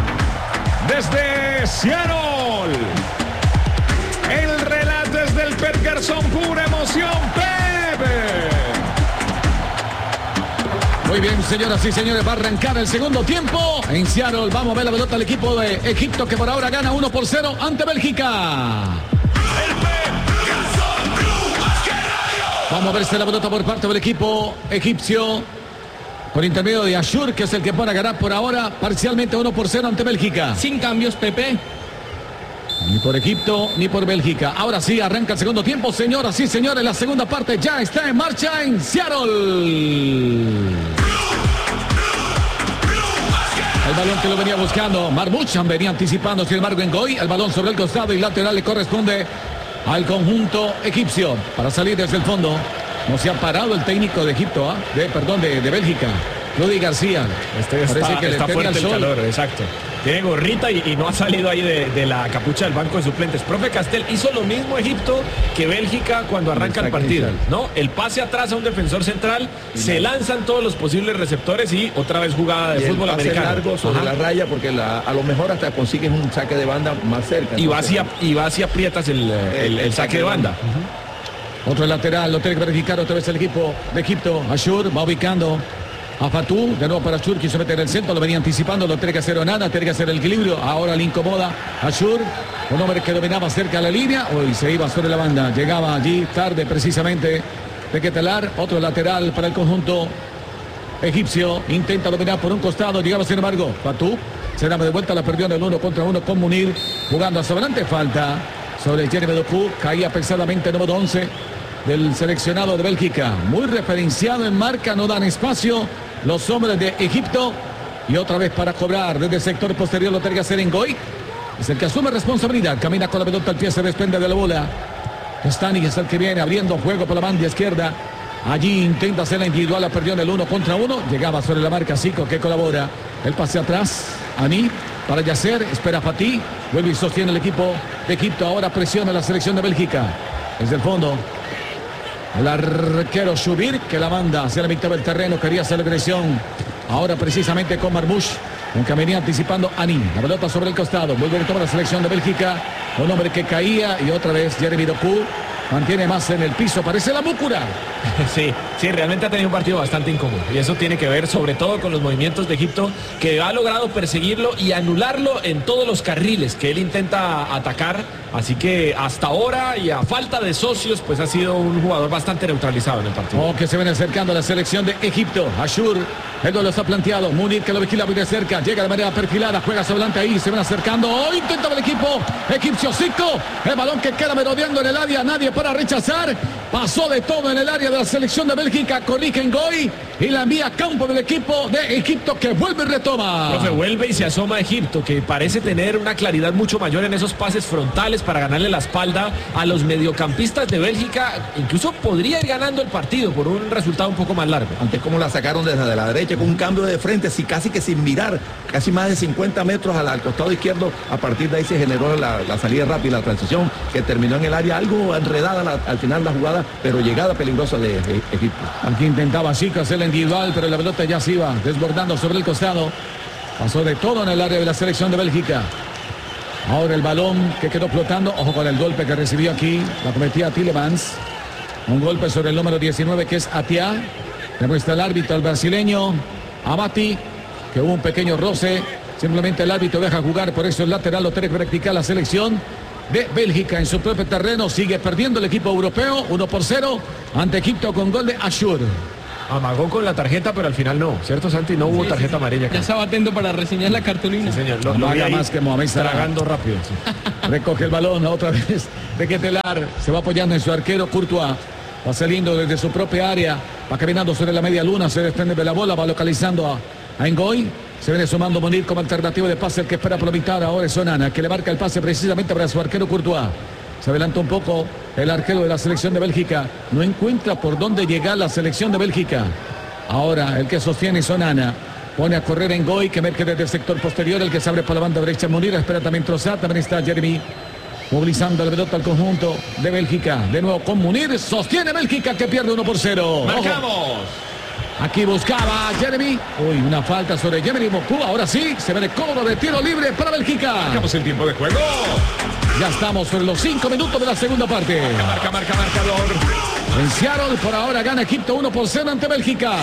desde Seattle, el relato es del Pet Garzón, pura emoción, Pepe. Muy bien, señoras y señores, va a arrancar el segundo tiempo en Seattle. Vamos a ver la pelota al equipo de Egipto, que por ahora gana 1-0 ante Bélgica. Vamos a verse la pelota por parte del equipo egipcio, por intermedio de Ashur, que es el que pone a ganar por ahora parcialmente 1-0 ante Bélgica. Sin cambios, Pepe. Ni por Egipto ni por Bélgica. Ahora sí, arranca el segundo tiempo, señoras y señores. La segunda parte ya está en marcha en Seattle. El balón que lo venía buscando Marmouch, venía anticipando, sin embargo, Ngoy. El balón sobre el costado y lateral le corresponde al conjunto egipcio para salir desde el fondo. No se ha parado el técnico de Egipto, de Bélgica, Rudy García. Parece que está fuerte el calor, exacto. Tiene gorrita y no ha salido ahí de la capucha del banco de suplentes. Profe Castel, hizo lo mismo Egipto que Bélgica cuando arranca el partido, ¿no? El pase atrás a un defensor central, se lanzan todos los posibles receptores y otra vez jugada de fútbol el pase americano. Largo sobre la raya, porque a lo mejor hasta consigues un saque de banda más cerca. Y vas y aprietas el saque de banda. Otro lateral, lo tiene que verificar otra vez el equipo de Egipto. Ashur va ubicando a Fatou, de nuevo para Ashur, quiso meter en el centro, lo venía anticipando, lo tiene que hacer Onana, tiene que hacer el equilibrio, ahora le incomoda Ashur, un hombre que dominaba cerca de la línea, hoy se iba sobre la banda, llegaba allí tarde precisamente de Ketelar, otro lateral para el conjunto egipcio, intenta dominar por un costado, llegaba sin embargo, Fatou, se da de vuelta, la perdió en el 1 contra 1 con Munir, jugando hacia adelante, falta sobre Jeremy Doku, caía pesadamente el número 11 del seleccionado de Bélgica, muy referenciado en marca, no dan espacio los hombres de Egipto, y otra vez para cobrar desde el sector posterior lo tiene que hacer Ngoy, es el que asume responsabilidad, camina con la pelota al pie, se desprende de la bola. Stani es el que viene abriendo juego por la banda izquierda, allí intenta hacer la individual, la perdió en el 1 contra 1, llegaba sobre la marca Zico, que colabora, el pase atrás, Ani para Yasser, espera Fatih, vuelve y sostiene el equipo de Egipto, ahora presiona la selección de Bélgica, desde el fondo. El arquero Shubir, que la manda hacia la mitad del terreno, quería hacer la agresión. Ahora precisamente con Marmouch, aunque venía anticipando Ani. La pelota sobre el costado, vuelve a tomar la selección de Bélgica. Un hombre que caía y otra vez Jeremy Doku mantiene más en el piso, parece la Múcura. Sí, realmente ha tenido un partido bastante incómodo. Y eso tiene que ver sobre todo con los movimientos de Egipto, que ha logrado perseguirlo y anularlo en todos los carriles que él intenta atacar. Así que hasta ahora y a falta de socios, pues ha sido un jugador bastante neutralizado en el partido. Que se viene acercando a la selección de Egipto. Ashur, el duelo está planteado. Munir, que lo vigila muy de cerca, llega de manera perfilada, juega hacia adelante ahí, se van acercando. Oh, intenta el equipo egipcio Zico. El balón que queda merodeando en el área, nadie para rechazar. Pasó de todo en el área de la selección de Bélgica. Corrige Ngoy. y la envía a campo del equipo de Egipto que vuelve y retoma. Profe, vuelve y se asoma a Egipto, que parece tener una claridad mucho mayor en esos pases frontales para ganarle la espalda a los mediocampistas de Bélgica. Incluso podría ir ganando el partido por un resultado un poco más largo. Antes como la sacaron desde la derecha con un cambio de frente, así casi que sin mirar, casi más de 50 metros al costado izquierdo. A partir de ahí se generó la salida rápida, la transición que terminó en el área, algo enredada al final la jugada, pero llegada peligrosa de Egipto. Aquí intentaba Chico hacer la individual, pero la pelota ya se iba desbordando sobre el costado. Pasó de todo en el área de la selección de Bélgica. Ahora el balón que quedó flotando. Ojo con el golpe que recibió aquí. La cometía Tielemans. Un golpe sobre el número 19 que es Atia. Demuestra el árbitro, el brasileño Abati, que hubo un pequeño roce. Simplemente el árbitro deja jugar, por eso el lateral lo tiene que practicar la selección de Bélgica en su propio terreno. Sigue perdiendo el equipo europeo 1-0 ante Egipto con gol de Ashur. Amagó con la tarjeta, pero al final no, ¿cierto, Santi? No hubo tarjeta amarilla. Ya estaba atento para reseñar la cartulina. Sí, señor. No haga más que Mohamed Salah. Tragando rápido. Sí. Recoge el balón otra vez de Ketelar. Se va apoyando en su arquero Courtois. Va saliendo desde su propia área. Va caminando sobre la media luna. Se desprende de la bola. Va localizando a Ngoy. Se viene sumando Munir como alternativa de pase. El que espera por la mitad ahora es Onana, que le marca el pase precisamente para su arquero Courtois. Se adelanta un poco el arquero de la selección de Bélgica. No encuentra por dónde llegar la selección de Bélgica. Ahora el que sostiene es Onana. Pone a correr en Ngoy, que emerge desde el sector posterior. El que se abre por la banda derecha Munir. Espera también Trossard. También está Jeremy. Movilizando la pelota al conjunto de Bélgica. De nuevo con Munir. Sostiene Bélgica que pierde 1-0. ¡Marcamos! Aquí buscaba Jeremy. Uy, una falta sobre Jeremy Moku. Ahora sí, se ve el cobro de tiro libre para Bélgica. Marcamos el tiempo de juego. Ya estamos sobre los 5 minutos de la segunda parte. Marcador. En Seattle, por ahora gana Egipto 1-0 ante Bélgica.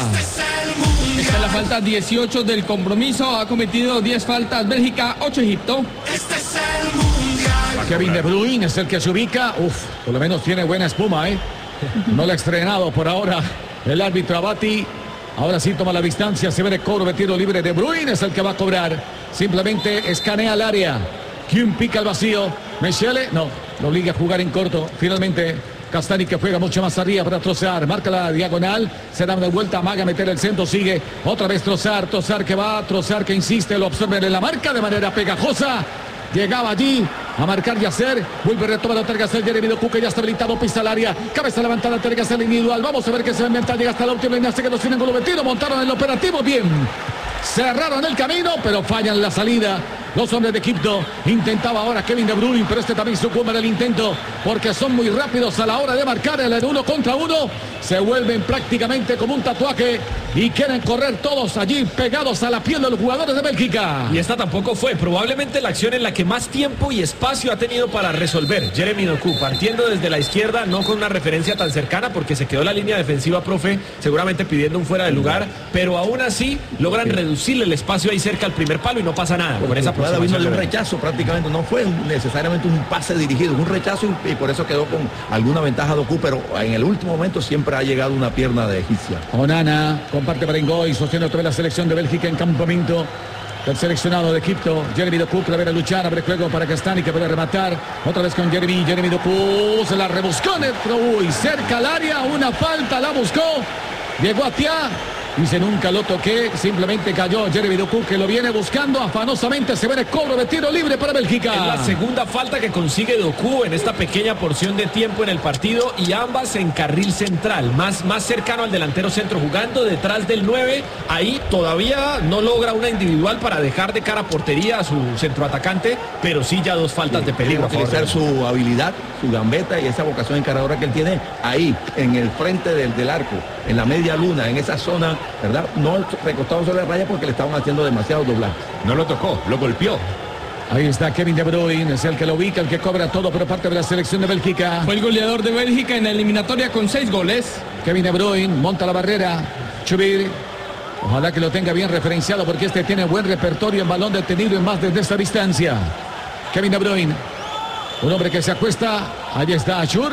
Esta es la falta 18 del compromiso. Ha cometido 10 faltas Bélgica, 8 Egipto. Este es el mundial. Kevin De Bruyne es el que se ubica. Por lo menos tiene buena espuma, ¿eh? No lo ha estrenado por ahora el árbitro Abati. Ahora sí toma la distancia. Se ve el cobro de tiro libre. De Bruyne es el que va a cobrar. Simplemente escanea el área. ¿Quién pica el vacío? Mechele, no, lo obliga a jugar en corto. Finalmente, Castani que juega mucho más arriba para Trossard. Marca la diagonal, se da una vuelta, amaga, meter el centro, sigue. Otra vez Trossard que va, Trossard que insiste, lo observa en la marca de manera pegajosa. Llegaba allí a marcar Yasser. Vuelve a retomar a Tergacer. Jeremy Doku que ya está habilitado, pisa al área. Cabeza levantada, Tergacer individual. Vamos a ver qué se va a inventar. Llega hasta la última línea. Sé que los tienen con lo metido. Montaron el operativo bien. Cerraron el camino, pero fallan la salida. Los hombres de Egipto. Intentaba ahora Kevin De Bruyne, pero este también sucumbe en el intento porque son muy rápidos a la hora de marcar el 1 contra 1. Se vuelven prácticamente como un tatuaje y quieren correr todos allí pegados a la piel de los jugadores de Bélgica. Y esta tampoco fue probablemente la acción en la que más tiempo y espacio ha tenido para resolver Jeremy Doku, partiendo desde la izquierda, no con una referencia tan cercana porque se quedó la línea defensiva, profe, seguramente pidiendo un fuera de lugar, pero aún así logran reducirle el espacio ahí cerca al primer palo y no pasa nada con esa jugada vino de un rechazo prácticamente, no fue necesariamente un pase dirigido, un rechazo y por eso quedó con alguna ventaja Doku, pero en el último momento siempre ha llegado una pierna de egipcia. Onana comparte para Ngoy, sostiene otra vez la selección de Bélgica en campamento. El seleccionado de Egipto, Jeremy Doku, que la viene a luchar, abre juego para Castani, que puede rematar. Otra vez con Jeremy Doku, se la rebuscó dentro, cerca al área, una falta, la buscó. Llegó a Tia. Dice nunca lo toqué, simplemente cayó Jeremy Doku que lo viene buscando afanosamente. Se ve el cobro de tiro libre para Bélgica. Es la segunda falta que consigue Doku en esta pequeña porción de tiempo en el partido y ambas en carril central, más cercano al delantero centro, jugando detrás del 9. Ahí todavía no logra una individual para dejar de cara a portería a su centroatacante, pero sí ya dos faltas de peligro. Utilizar su habilidad, su gambeta y esa vocación encaradora que él tiene ahí, en el frente del arco, en la media luna, en esa zona, ¿verdad? No recostado sobre la raya porque le estaban haciendo demasiado doblaje. No lo tocó, lo golpeó. Ahí está Kevin De Bruyne, es el que lo ubica, el que cobra todo por parte de la selección de Bélgica. Fue el goleador de Bélgica en la eliminatoria con 6 goles. Kevin De Bruyne monta la barrera. Chubir, ojalá que lo tenga bien referenciado porque este tiene buen repertorio en balón detenido y más desde esta distancia. Kevin De Bruyne, un hombre que se acuesta. Ahí está Ashur.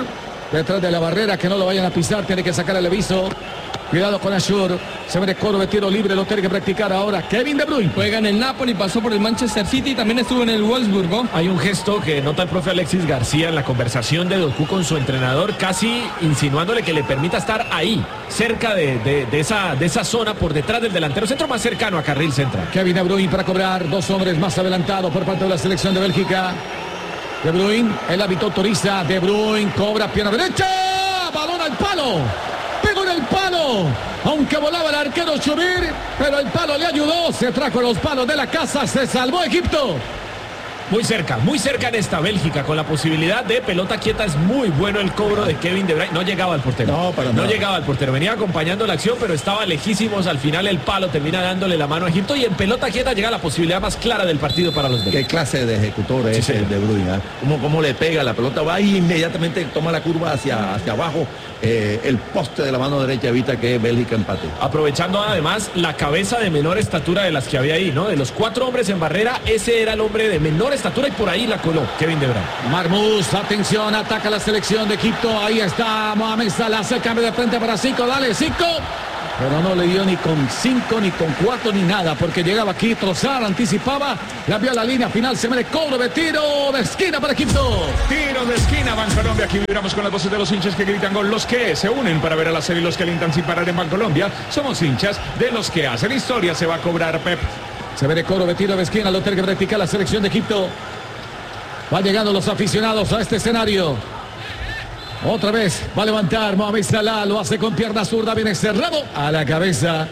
detrás de la barrera, que no lo vayan a pisar, tiene que sacar el aviso. Cuidado con Ashur, se ve de coro de tiro libre, lo tiene que practicar ahora Kevin De Bruyne. Juega en el Napoli, pasó por el Manchester City, también estuvo en el Wolfsburgo. Hay un gesto que nota el profe Alexis García en la conversación de Doku con su entrenador, casi insinuándole que le permita estar ahí, cerca de esa zona, por detrás del delantero centro más cercano a carril central. Kevin De Bruyne para cobrar, 2 hombres más adelantado por parte de la selección de Bélgica. De Bruyne, el hábito autoriza, De Bruyne cobra pierna derecha, balón al palo. Pegó en el palo, aunque volaba el arquero Chubir, pero el palo le ayudó, se trajo los palos de la casa, se salvó Egipto. Muy cerca en esta Bélgica, con la posibilidad de pelota quieta. Es muy bueno el cobro de Kevin De Bruyne. No llegaba al portero. No llegaba al portero. Venía acompañando la acción, pero estaba lejísimos. Al final el palo termina dándole la mano a Egipto. Y en pelota quieta llega la posibilidad más clara del partido para los belgas. Qué clase de ejecutor es el De Bruyne. Cómo le pega la pelota, va y inmediatamente toma la curva hacia abajo. El poste de la mano derecha evita que Bélgica empate. Aprovechando además la cabeza de menor estatura de las que había ahí, ¿no? De los 4 hombres en barrera, ese era el hombre de menor estatura y por ahí la coló Kevin De Bruyne. Marmoush, atención, ataca la selección de Egipto. Ahí está Mohamed Salah, se cambia de frente para Zico, dale Zico. Pero no le dio ni con 5, ni con 4, ni nada, porque llegaba aquí Trossard, anticipaba, la vio a la línea final, se mete cobro de tiro de esquina para Egipto. Tiro de esquina, Bancolombia. Aquí vibramos con las voces de los hinchas que gritan gol. Los que se unen para ver a la serie, los que alientan sin parar en Bancolombia. Somos hinchas de los que hacen historia. Se va a cobrar Pep. Se ve de cobro de tiro de esquina, lo tiene que practicar la selección de Egipto. Va llegando los aficionados a este escenario. Otra vez va a levantar Mohamed Salah, lo hace con pierna zurda, viene cerrado a la cabeza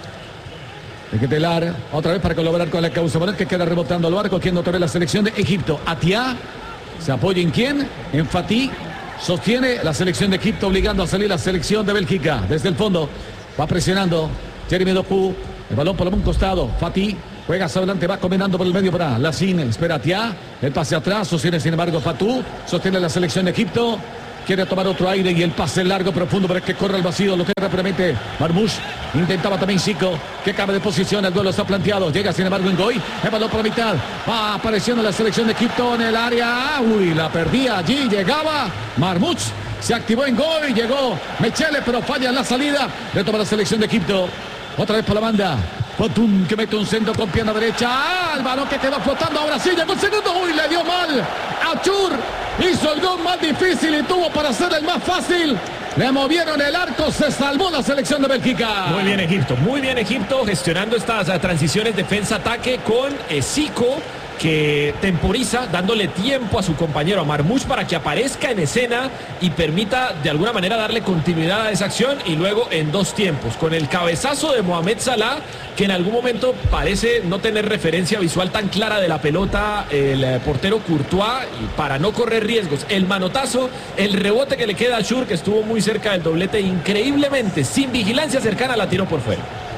de Ketelar. Otra vez para colaborar con la causa Monet, que queda rebotando al barco. Quien otra vez la selección de Egipto. Atia se apoya en quién, en Fatih. Sostiene la selección de Egipto, obligando a salir la selección de Bélgica. Desde el fondo va presionando Jeremy Doku, el balón por un costado. Fatih juega hacia adelante, va combinando por el medio para Lassine. Espera Atia, el pase atrás, sostiene sin embargo Fatou, sostiene la selección de Egipto. Quiere tomar otro aire y el pase largo, profundo para que corra el vacío. Lo tiene rápidamente Marmoush. Intentaba también Zico, que cambia de posición. El duelo está planteado. Llega sin embargo Ngoy. El balón por la mitad. Va apareciendo la selección de Egipto en el área. Uy, la perdía allí. Llegaba Marmoush. Se activó Ngoy. Llegó Mechele, pero falla en la salida. Retoma la selección de Egipto. Otra vez por la banda. Fotum, que mete un centro con pierna derecha. El balón que quedó flotando. Ahora sí llegó el segundo. Uy, le dio mal. Achur hizo el gol más difícil y tuvo para hacer el más fácil. Le movieron el arco, se salvó la selección de Bélgica. Muy bien Egipto gestionando estas transiciones defensa-ataque con Zico, que temporiza, dándole tiempo a su compañero, a Marmoush, para que aparezca en escena y permita de alguna manera darle continuidad a esa acción. Y luego en 2 tiempos, con el cabezazo de Mohamed Salah, que en algún momento parece no tener referencia visual tan clara de la pelota el portero Courtois, y para no correr riesgos, el manotazo, el rebote que le queda a Ashur, que estuvo muy cerca del doblete, increíblemente sin vigilancia cercana, la tiró por fuera.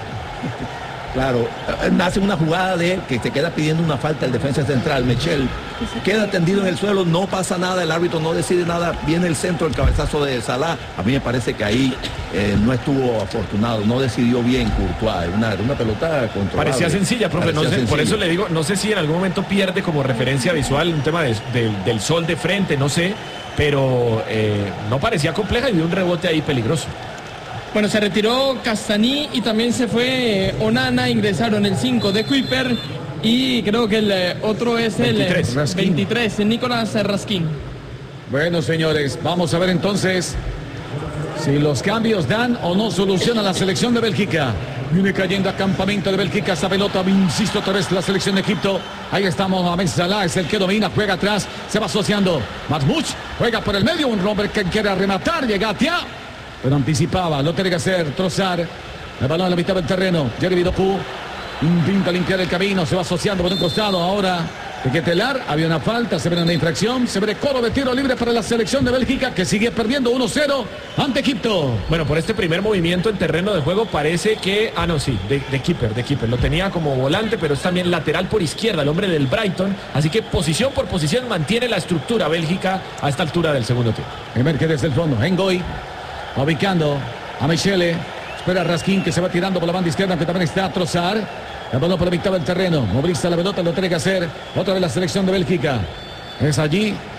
Claro, nace una jugada de que se queda pidiendo una falta el defensa central, Mechel, queda tendido en el suelo, no pasa nada, el árbitro no decide nada, viene el centro, el cabezazo de Salah. A mí me parece que ahí no estuvo afortunado, no decidió bien Courtois, era una pelota controlable. Parecía sencilla, profe, no sé, sencilla. Por eso le digo, no sé si en algún momento pierde como referencia visual un tema del sol de frente, no sé, pero no parecía compleja y dio un rebote ahí peligroso. Bueno, se retiró Castaní y también se fue Onana, ingresaron el 5 de Kuiper y creo que el otro es 23. El 23, Nicolás Raskin. Bueno, señores, vamos a ver entonces si los cambios dan o no solución a la selección de Bélgica. Viene cayendo a campamento de Bélgica esa pelota, insisto otra vez la selección de Egipto. Ahí estamos, Mohamed Salah es el que domina, juega atrás, se va asociando. Marmoush juega por el medio, un hombre que quiere rematar, llega a Tia. Pero anticipaba, lo tiene que hacer Trossard. El balón a la mitad del terreno. Jeremy Doku intenta limpiar el camino, se va asociando por un costado. Ahora de Ketelar, había una falta, se ve una infracción. Se ve coro de tiro libre para la selección de Bélgica, que sigue perdiendo 1-0 ante Egipto. Bueno, por este primer movimiento en terreno de juego parece que, de keeper. Lo tenía como volante, pero es también lateral por izquierda, el hombre del Brighton. Así que posición por posición mantiene la estructura Bélgica a esta altura del segundo tiempo. Emerge desde el fondo, Ngoy. Ubicando a Mechele. Espera a Raskin, que se va tirando por la banda izquierda, que también está Trossard. El balón por la mitad del terreno. Moviliza la pelota, lo tiene que hacer otra vez la selección de Bélgica. Es allí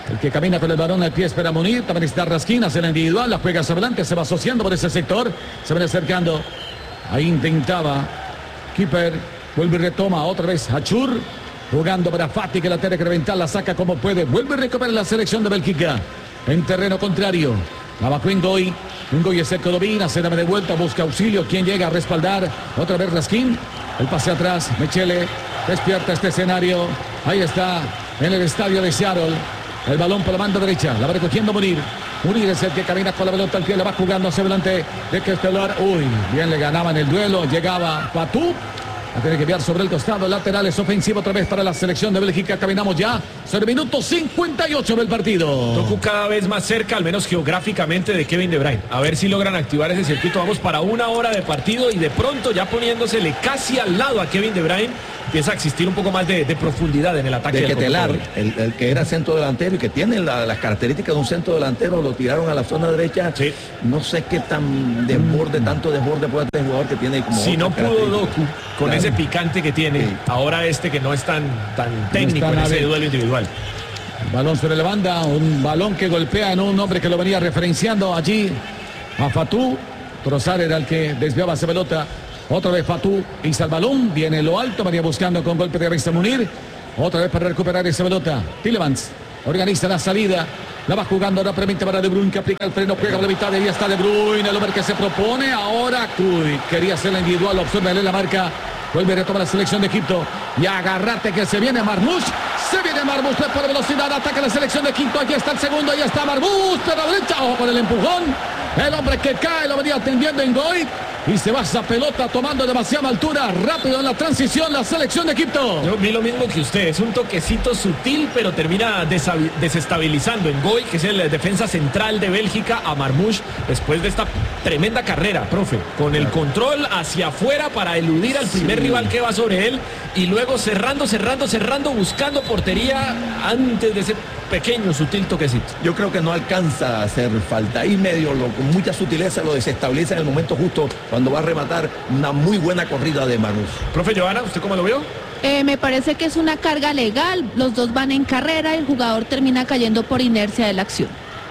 El que camina con el balón al pie espera Munir. También está Raskin, hace la individual. La juega hacia adelante, se va asociando por ese sector. Se viene acercando. Ahí intentaba Keeper. Vuelve y retoma otra vez Hachur. Jugando para Fati, que la tiene que reventar. La saca como puede. Vuelve y recupera la selección de Bélgica. En terreno contrario. La bajó Ngoy. Ngoy es el que domina. Se da de vuelta. Busca auxilio. ¿Quién llega a respaldar? Otra vez Raskin. El pase atrás. Mechele despierta este escenario. Ahí está. En el estadio de Seattle. El balón por la banda derecha. La va recogiendo Munir. Munir es el que camina con la pelota al pie. La va jugando hacia adelante de Kestelar. Uy, bien le ganaba en el duelo. Llegaba Fatou. A tener que enviar sobre el costado. Laterales ofensivo otra vez para la selección de Bélgica. Caminamos ya sobre el minuto 58 del partido. Doku cada vez más cerca, al menos geográficamente, de Kevin De Bruyne. A ver si logran activar ese circuito. Vamos para 1 hora de partido y de pronto ya poniéndosele casi al lado a Kevin De Bruyne. Empieza a existir un poco más de profundidad en el ataque. De Ketelar, el que era centro delantero y que tiene las características de un centro delantero, lo tiraron a la zona derecha. Sí. No sé qué tan desborde, tanto desborde puede tener el jugador que tiene como. Si no pudo Doku con ese picante que tiene, sí. Ahora que no es tan técnico en ese duelo individual. Balón sobre la banda, un balón que golpea en un hombre que lo venía referenciando allí a Fatou. Trossard era el que desviaba esa pelota. Otra vez Fatou pisa el balón, viene lo alto, venía buscando con golpe de cabeza Munir. Otra vez para recuperar esa pelota. Tielemans organiza la salida. La va jugando, ahora permite para De Bruyne que aplica el freno, juega por la mitad, ahí está De Bruyne, el hombre que se propone. Ahora Cruyff quería hacer la individual, la opción de leer la marca. Vuelve a retomar la selección de Egipto. Y agárrate que se viene Marmoush. Se viene Marmoush por velocidad, ataca la selección de Egipto. Allí está el segundo, ahí está Marmoush, pero a la derecha, ojo con el empujón. El hombre que cae lo venía atendiendo en Ngoy. Y se va esa pelota tomando demasiada altura. Rápido en la transición la selección de Egipto. Yo vi lo mismo que usted. Es un toquecito sutil, pero termina desestabilizando en Ngoy, que es el defensa central de Bélgica, a Marmoush, después de esta tremenda carrera, profe. Con el control hacia afuera para eludir al primer rival que va sobre él. Y luego cerrando, buscando portería antes de ese pequeño, sutil toquecito. Yo creo que no alcanza a hacer falta. Ahí medio, con mucha sutileza lo desestabiliza en el momento justo cuando va a rematar una muy buena corrida de Marmoush. Profe Johanna, ¿usted cómo lo vio? Me parece que es una carga legal. Los dos van en carrera y el jugador termina cayendo por inercia de la acción.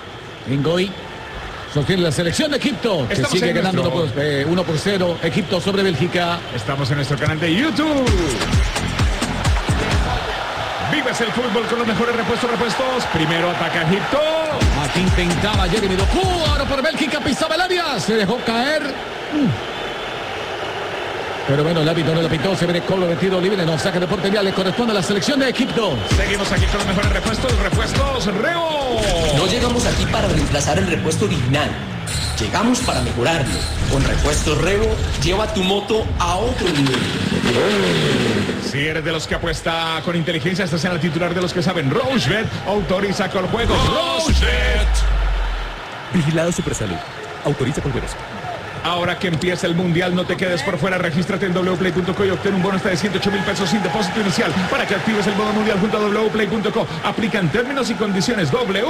Ngoy sostiene la selección de Egipto, que sigue ganando 1-0. Egipto sobre Bélgica. Estamos en nuestro canal de YouTube. Vives el fútbol con los mejores repuestos. Primero ataca Egipto. Aquí intentaba Jeremy Doku. Ahora por Bélgica pisaba el área. Se dejó caer. Pero bueno, el árbitro no lo pitó. Se viene con lo metido libre. No saca de portería. Le corresponde a la selección de Egipto. Seguimos aquí con los mejores repuestos. Reo. No llegamos aquí para reemplazar el repuesto original. Llegamos para mejorarlo. Con Repuestos Revo, lleva tu moto a otro nivel. Si eres de los que apuesta con inteligencia, estás en el titular de los que saben. Rochebet autoriza con juegos. Rochebet. Vigilado Supersalud. Autoriza con juegos. Ahora que empieza el Mundial, no te quedes por fuera. Regístrate en wplay.co y obtén un bono hasta de 108,000 pesos sin depósito inicial para que actives el modo mundial junto a wplay.co. Aplican términos y condiciones.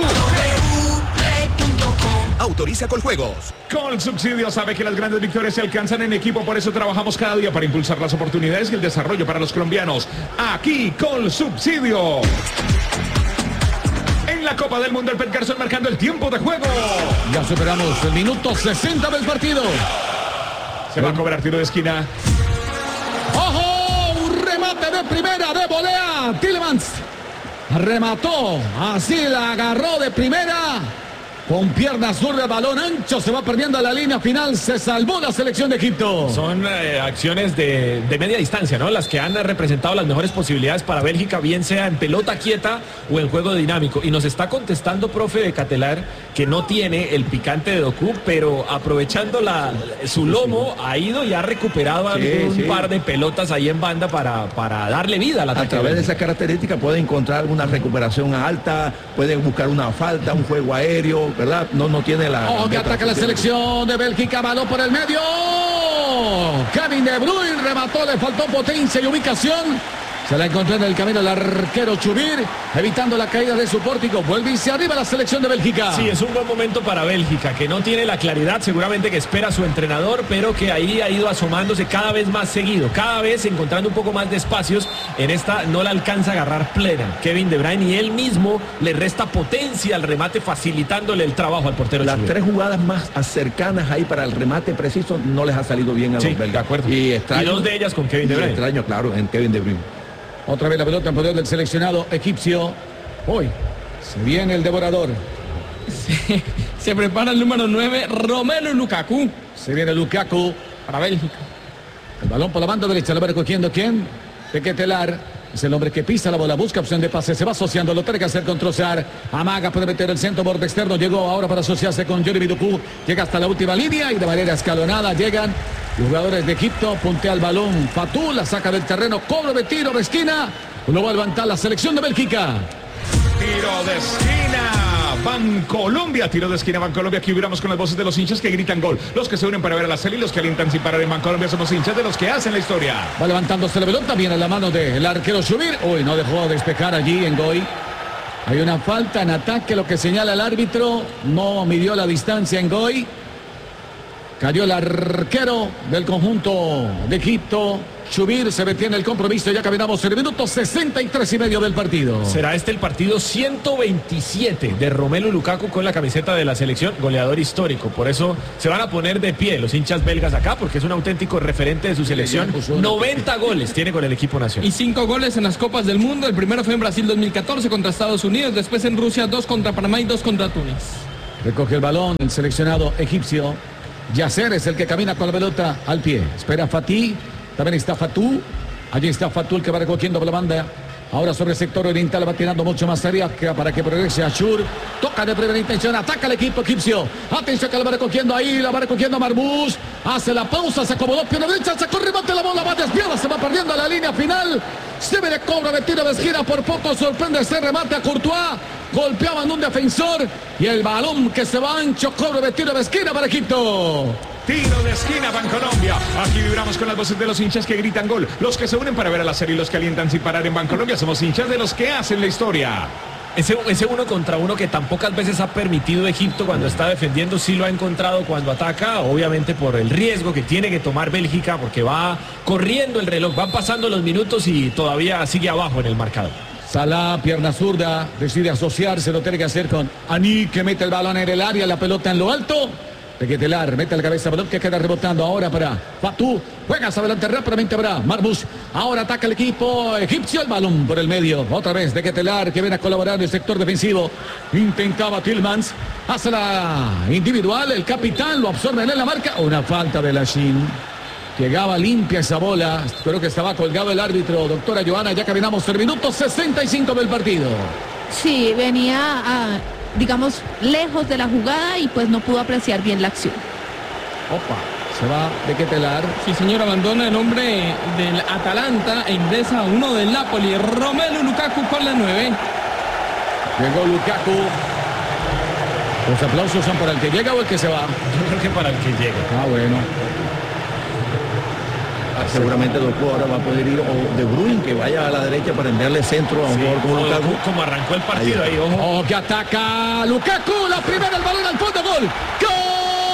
Autoriza con juegos. Con Subsidio sabe que las grandes victorias se alcanzan en equipo, por eso trabajamos cada día para impulsar las oportunidades y el desarrollo para los colombianos. Aquí con Subsidio. En la Copa del Mundo, el Pet Garzón marcando el tiempo de juego. Ya superamos el minuto 60 del partido. Se va a cobrar tiro de esquina. ¡Ojo! Un remate de primera de volea. Tielemans remató. Así la agarró de primera. Con pierna zurda, balón ancho, se va perdiendo la línea final, se salvó la selección de Egipto. Son acciones de media distancia, ¿no? Las que han representado las mejores posibilidades para Bélgica, bien sea en pelota quieta o en juego dinámico. Y nos está contestando, profe de Ketelar, que no tiene el picante de Doku, pero aprovechando su lomo, ha ido y ha recuperado un par de pelotas ahí en banda para darle vida al ataque. A través de esa característica puede encontrar una recuperación alta, puede buscar una falta, un juego aéreo, ¿verdad? No tiene la... Ojo que ataca la selección de Bélgica, balón por el medio. Kevin De Bruyne remató, le faltó potencia y ubicación. Se la encontró en el camino el arquero Chubir, evitando la caída de su pórtico. Vuelve y se arriba la selección de Bélgica. Sí, es un buen momento para Bélgica, que no tiene la claridad seguramente que espera su entrenador, pero que ahí ha ido asomándose cada vez más seguido, cada vez encontrando un poco más de espacios. En esta no la alcanza a agarrar plena Kevin De Bruyne y él mismo le resta potencia al remate, facilitándole el trabajo al portero. Las Chubir. 3 jugadas más cercanas ahí para el remate preciso no les ha salido bien a los belgas. De acuerdo. Y extraño, 2 de ellas con Kevin De Bruyne. Extraño, claro, en Kevin De Bruyne. Otra vez la pelota en poder del seleccionado egipcio. Hoy se viene el devorador. Se prepara el número 9, Romelu Lukaku. Se viene Lukaku para Bélgica. El balón por la banda derecha, lo va recogiendo ¿quién? Tequetelar. Es el hombre que pisa la bola, busca opción de pase, se va asociando, lo tiene que hacer con Trossard. Amaga, puede meter el centro, borde externo, llegó ahora para asociarse con Jeremy Doku. Llega hasta la última línea y de manera escalonada llegan los jugadores de Egipto. Puntea el balón, Fatou la saca del terreno, cobro de tiro de esquina. Lo va a levantar la selección de Bélgica. Tiro de esquina, Bancolombia, tiro de esquina, Bancolombia. Aquí vibramos con las voces de los hinchas que gritan gol. Los que se unen para ver a la serie y los que alientan sin parar en Bancolombia somos hinchas de los que hacen la historia. Va levantándose la pelota, viene a la mano del arquero Chubir. Uy, no dejó despejar allí en Goy. Hay una falta en ataque, lo que señala el árbitro. No midió la distancia en Goy. Cayó el arquero del conjunto de Egipto. Chubir se detiene el compromiso. Ya caminamos en el minuto 63 y medio del partido. Será este el partido 127 de Romelu Lukaku con la camiseta de la selección, goleador histórico. Por eso se van a poner de pie los hinchas belgas acá, porque es un auténtico referente de su selección. 90 goles tiene con el equipo nacional. Y 5 goles en las Copas del Mundo. El primero fue en Brasil 2014 contra Estados Unidos. Después en Rusia 2 contra Panamá y 2 contra Túnez. Recoge el balón el seleccionado egipcio. Yasser es el que camina con la pelota al pie. Espera Fatih. También está Fatou. Allí está Fatou el que va recogiendo por la banda. Ahora sobre el sector oriental va tirando mucho más cerca para que progrese Ashur. Toca de primera intención. Ataca el equipo egipcio. Atención que la va recogiendo ahí. La va recogiendo Marmoush. Hace la pausa. Se acomodó. Pierna derecha. Sacó remate. La bola va desviada. Se va perdiendo a la línea final. Se ve de cobro de tiro de esquina. Por poco sorprende este remate a Courtois. Golpeaban un defensor. Y el balón que se va ancho. Cobro de tiro de esquina para Egipto. Tiro de esquina, Bancolombia. Aquí vibramos con las voces de los hinchas que gritan gol. Los que se unen para ver a la serie y los que alientan sin parar en Bancolombia somos hinchas de los que hacen la historia. Ese 1 contra 1 que tan pocas veces ha permitido Egipto cuando está defendiendo, sí lo ha encontrado cuando ataca, obviamente por el riesgo que tiene que tomar Bélgica, porque va corriendo el reloj, van pasando los minutos y todavía sigue abajo en el marcador. Salah, pierna zurda, decide asociarse, lo tiene que hacer con Aní, que mete el balón en el área, la pelota en lo alto. Tequetelar, mete la cabeza, balón que queda rebotando ahora para Fatou. Juega hacia adelante rápidamente para Marmoush. Ahora ataca el equipo egipcio, el balón por el medio. Otra vez Tequetelar que viene a colaborar en el sector defensivo. Intentaba Tillmans. Hace la individual, el capitán lo absorbe en la marca. Una falta de Lachín. Llegaba limpia esa bola. Creo que estaba colgado el árbitro. Doctora Joana, ya caminamos el minuto 65 del partido. Sí, venía digamos, lejos de la jugada y pues no pudo apreciar bien la acción. Opa, se va Tequetelar. Sí, señor, abandona el hombre del Atalanta e ingresa uno del Napoli, Romelu Lukaku con la 9. Llegó Lukaku. Los aplausos son para el que llega o el que se va. Yo creo que para el que llega. Ah, bueno. Seguramente Doku ahora va a poder ir, o De Bruyne que vaya a la derecha para enviarle centro a un jugador como Lukaku. Como arrancó el partido ahí, ojo. Oh, que ataca Lukaku, la primera, el balón al fondo, gol. ¡Gol!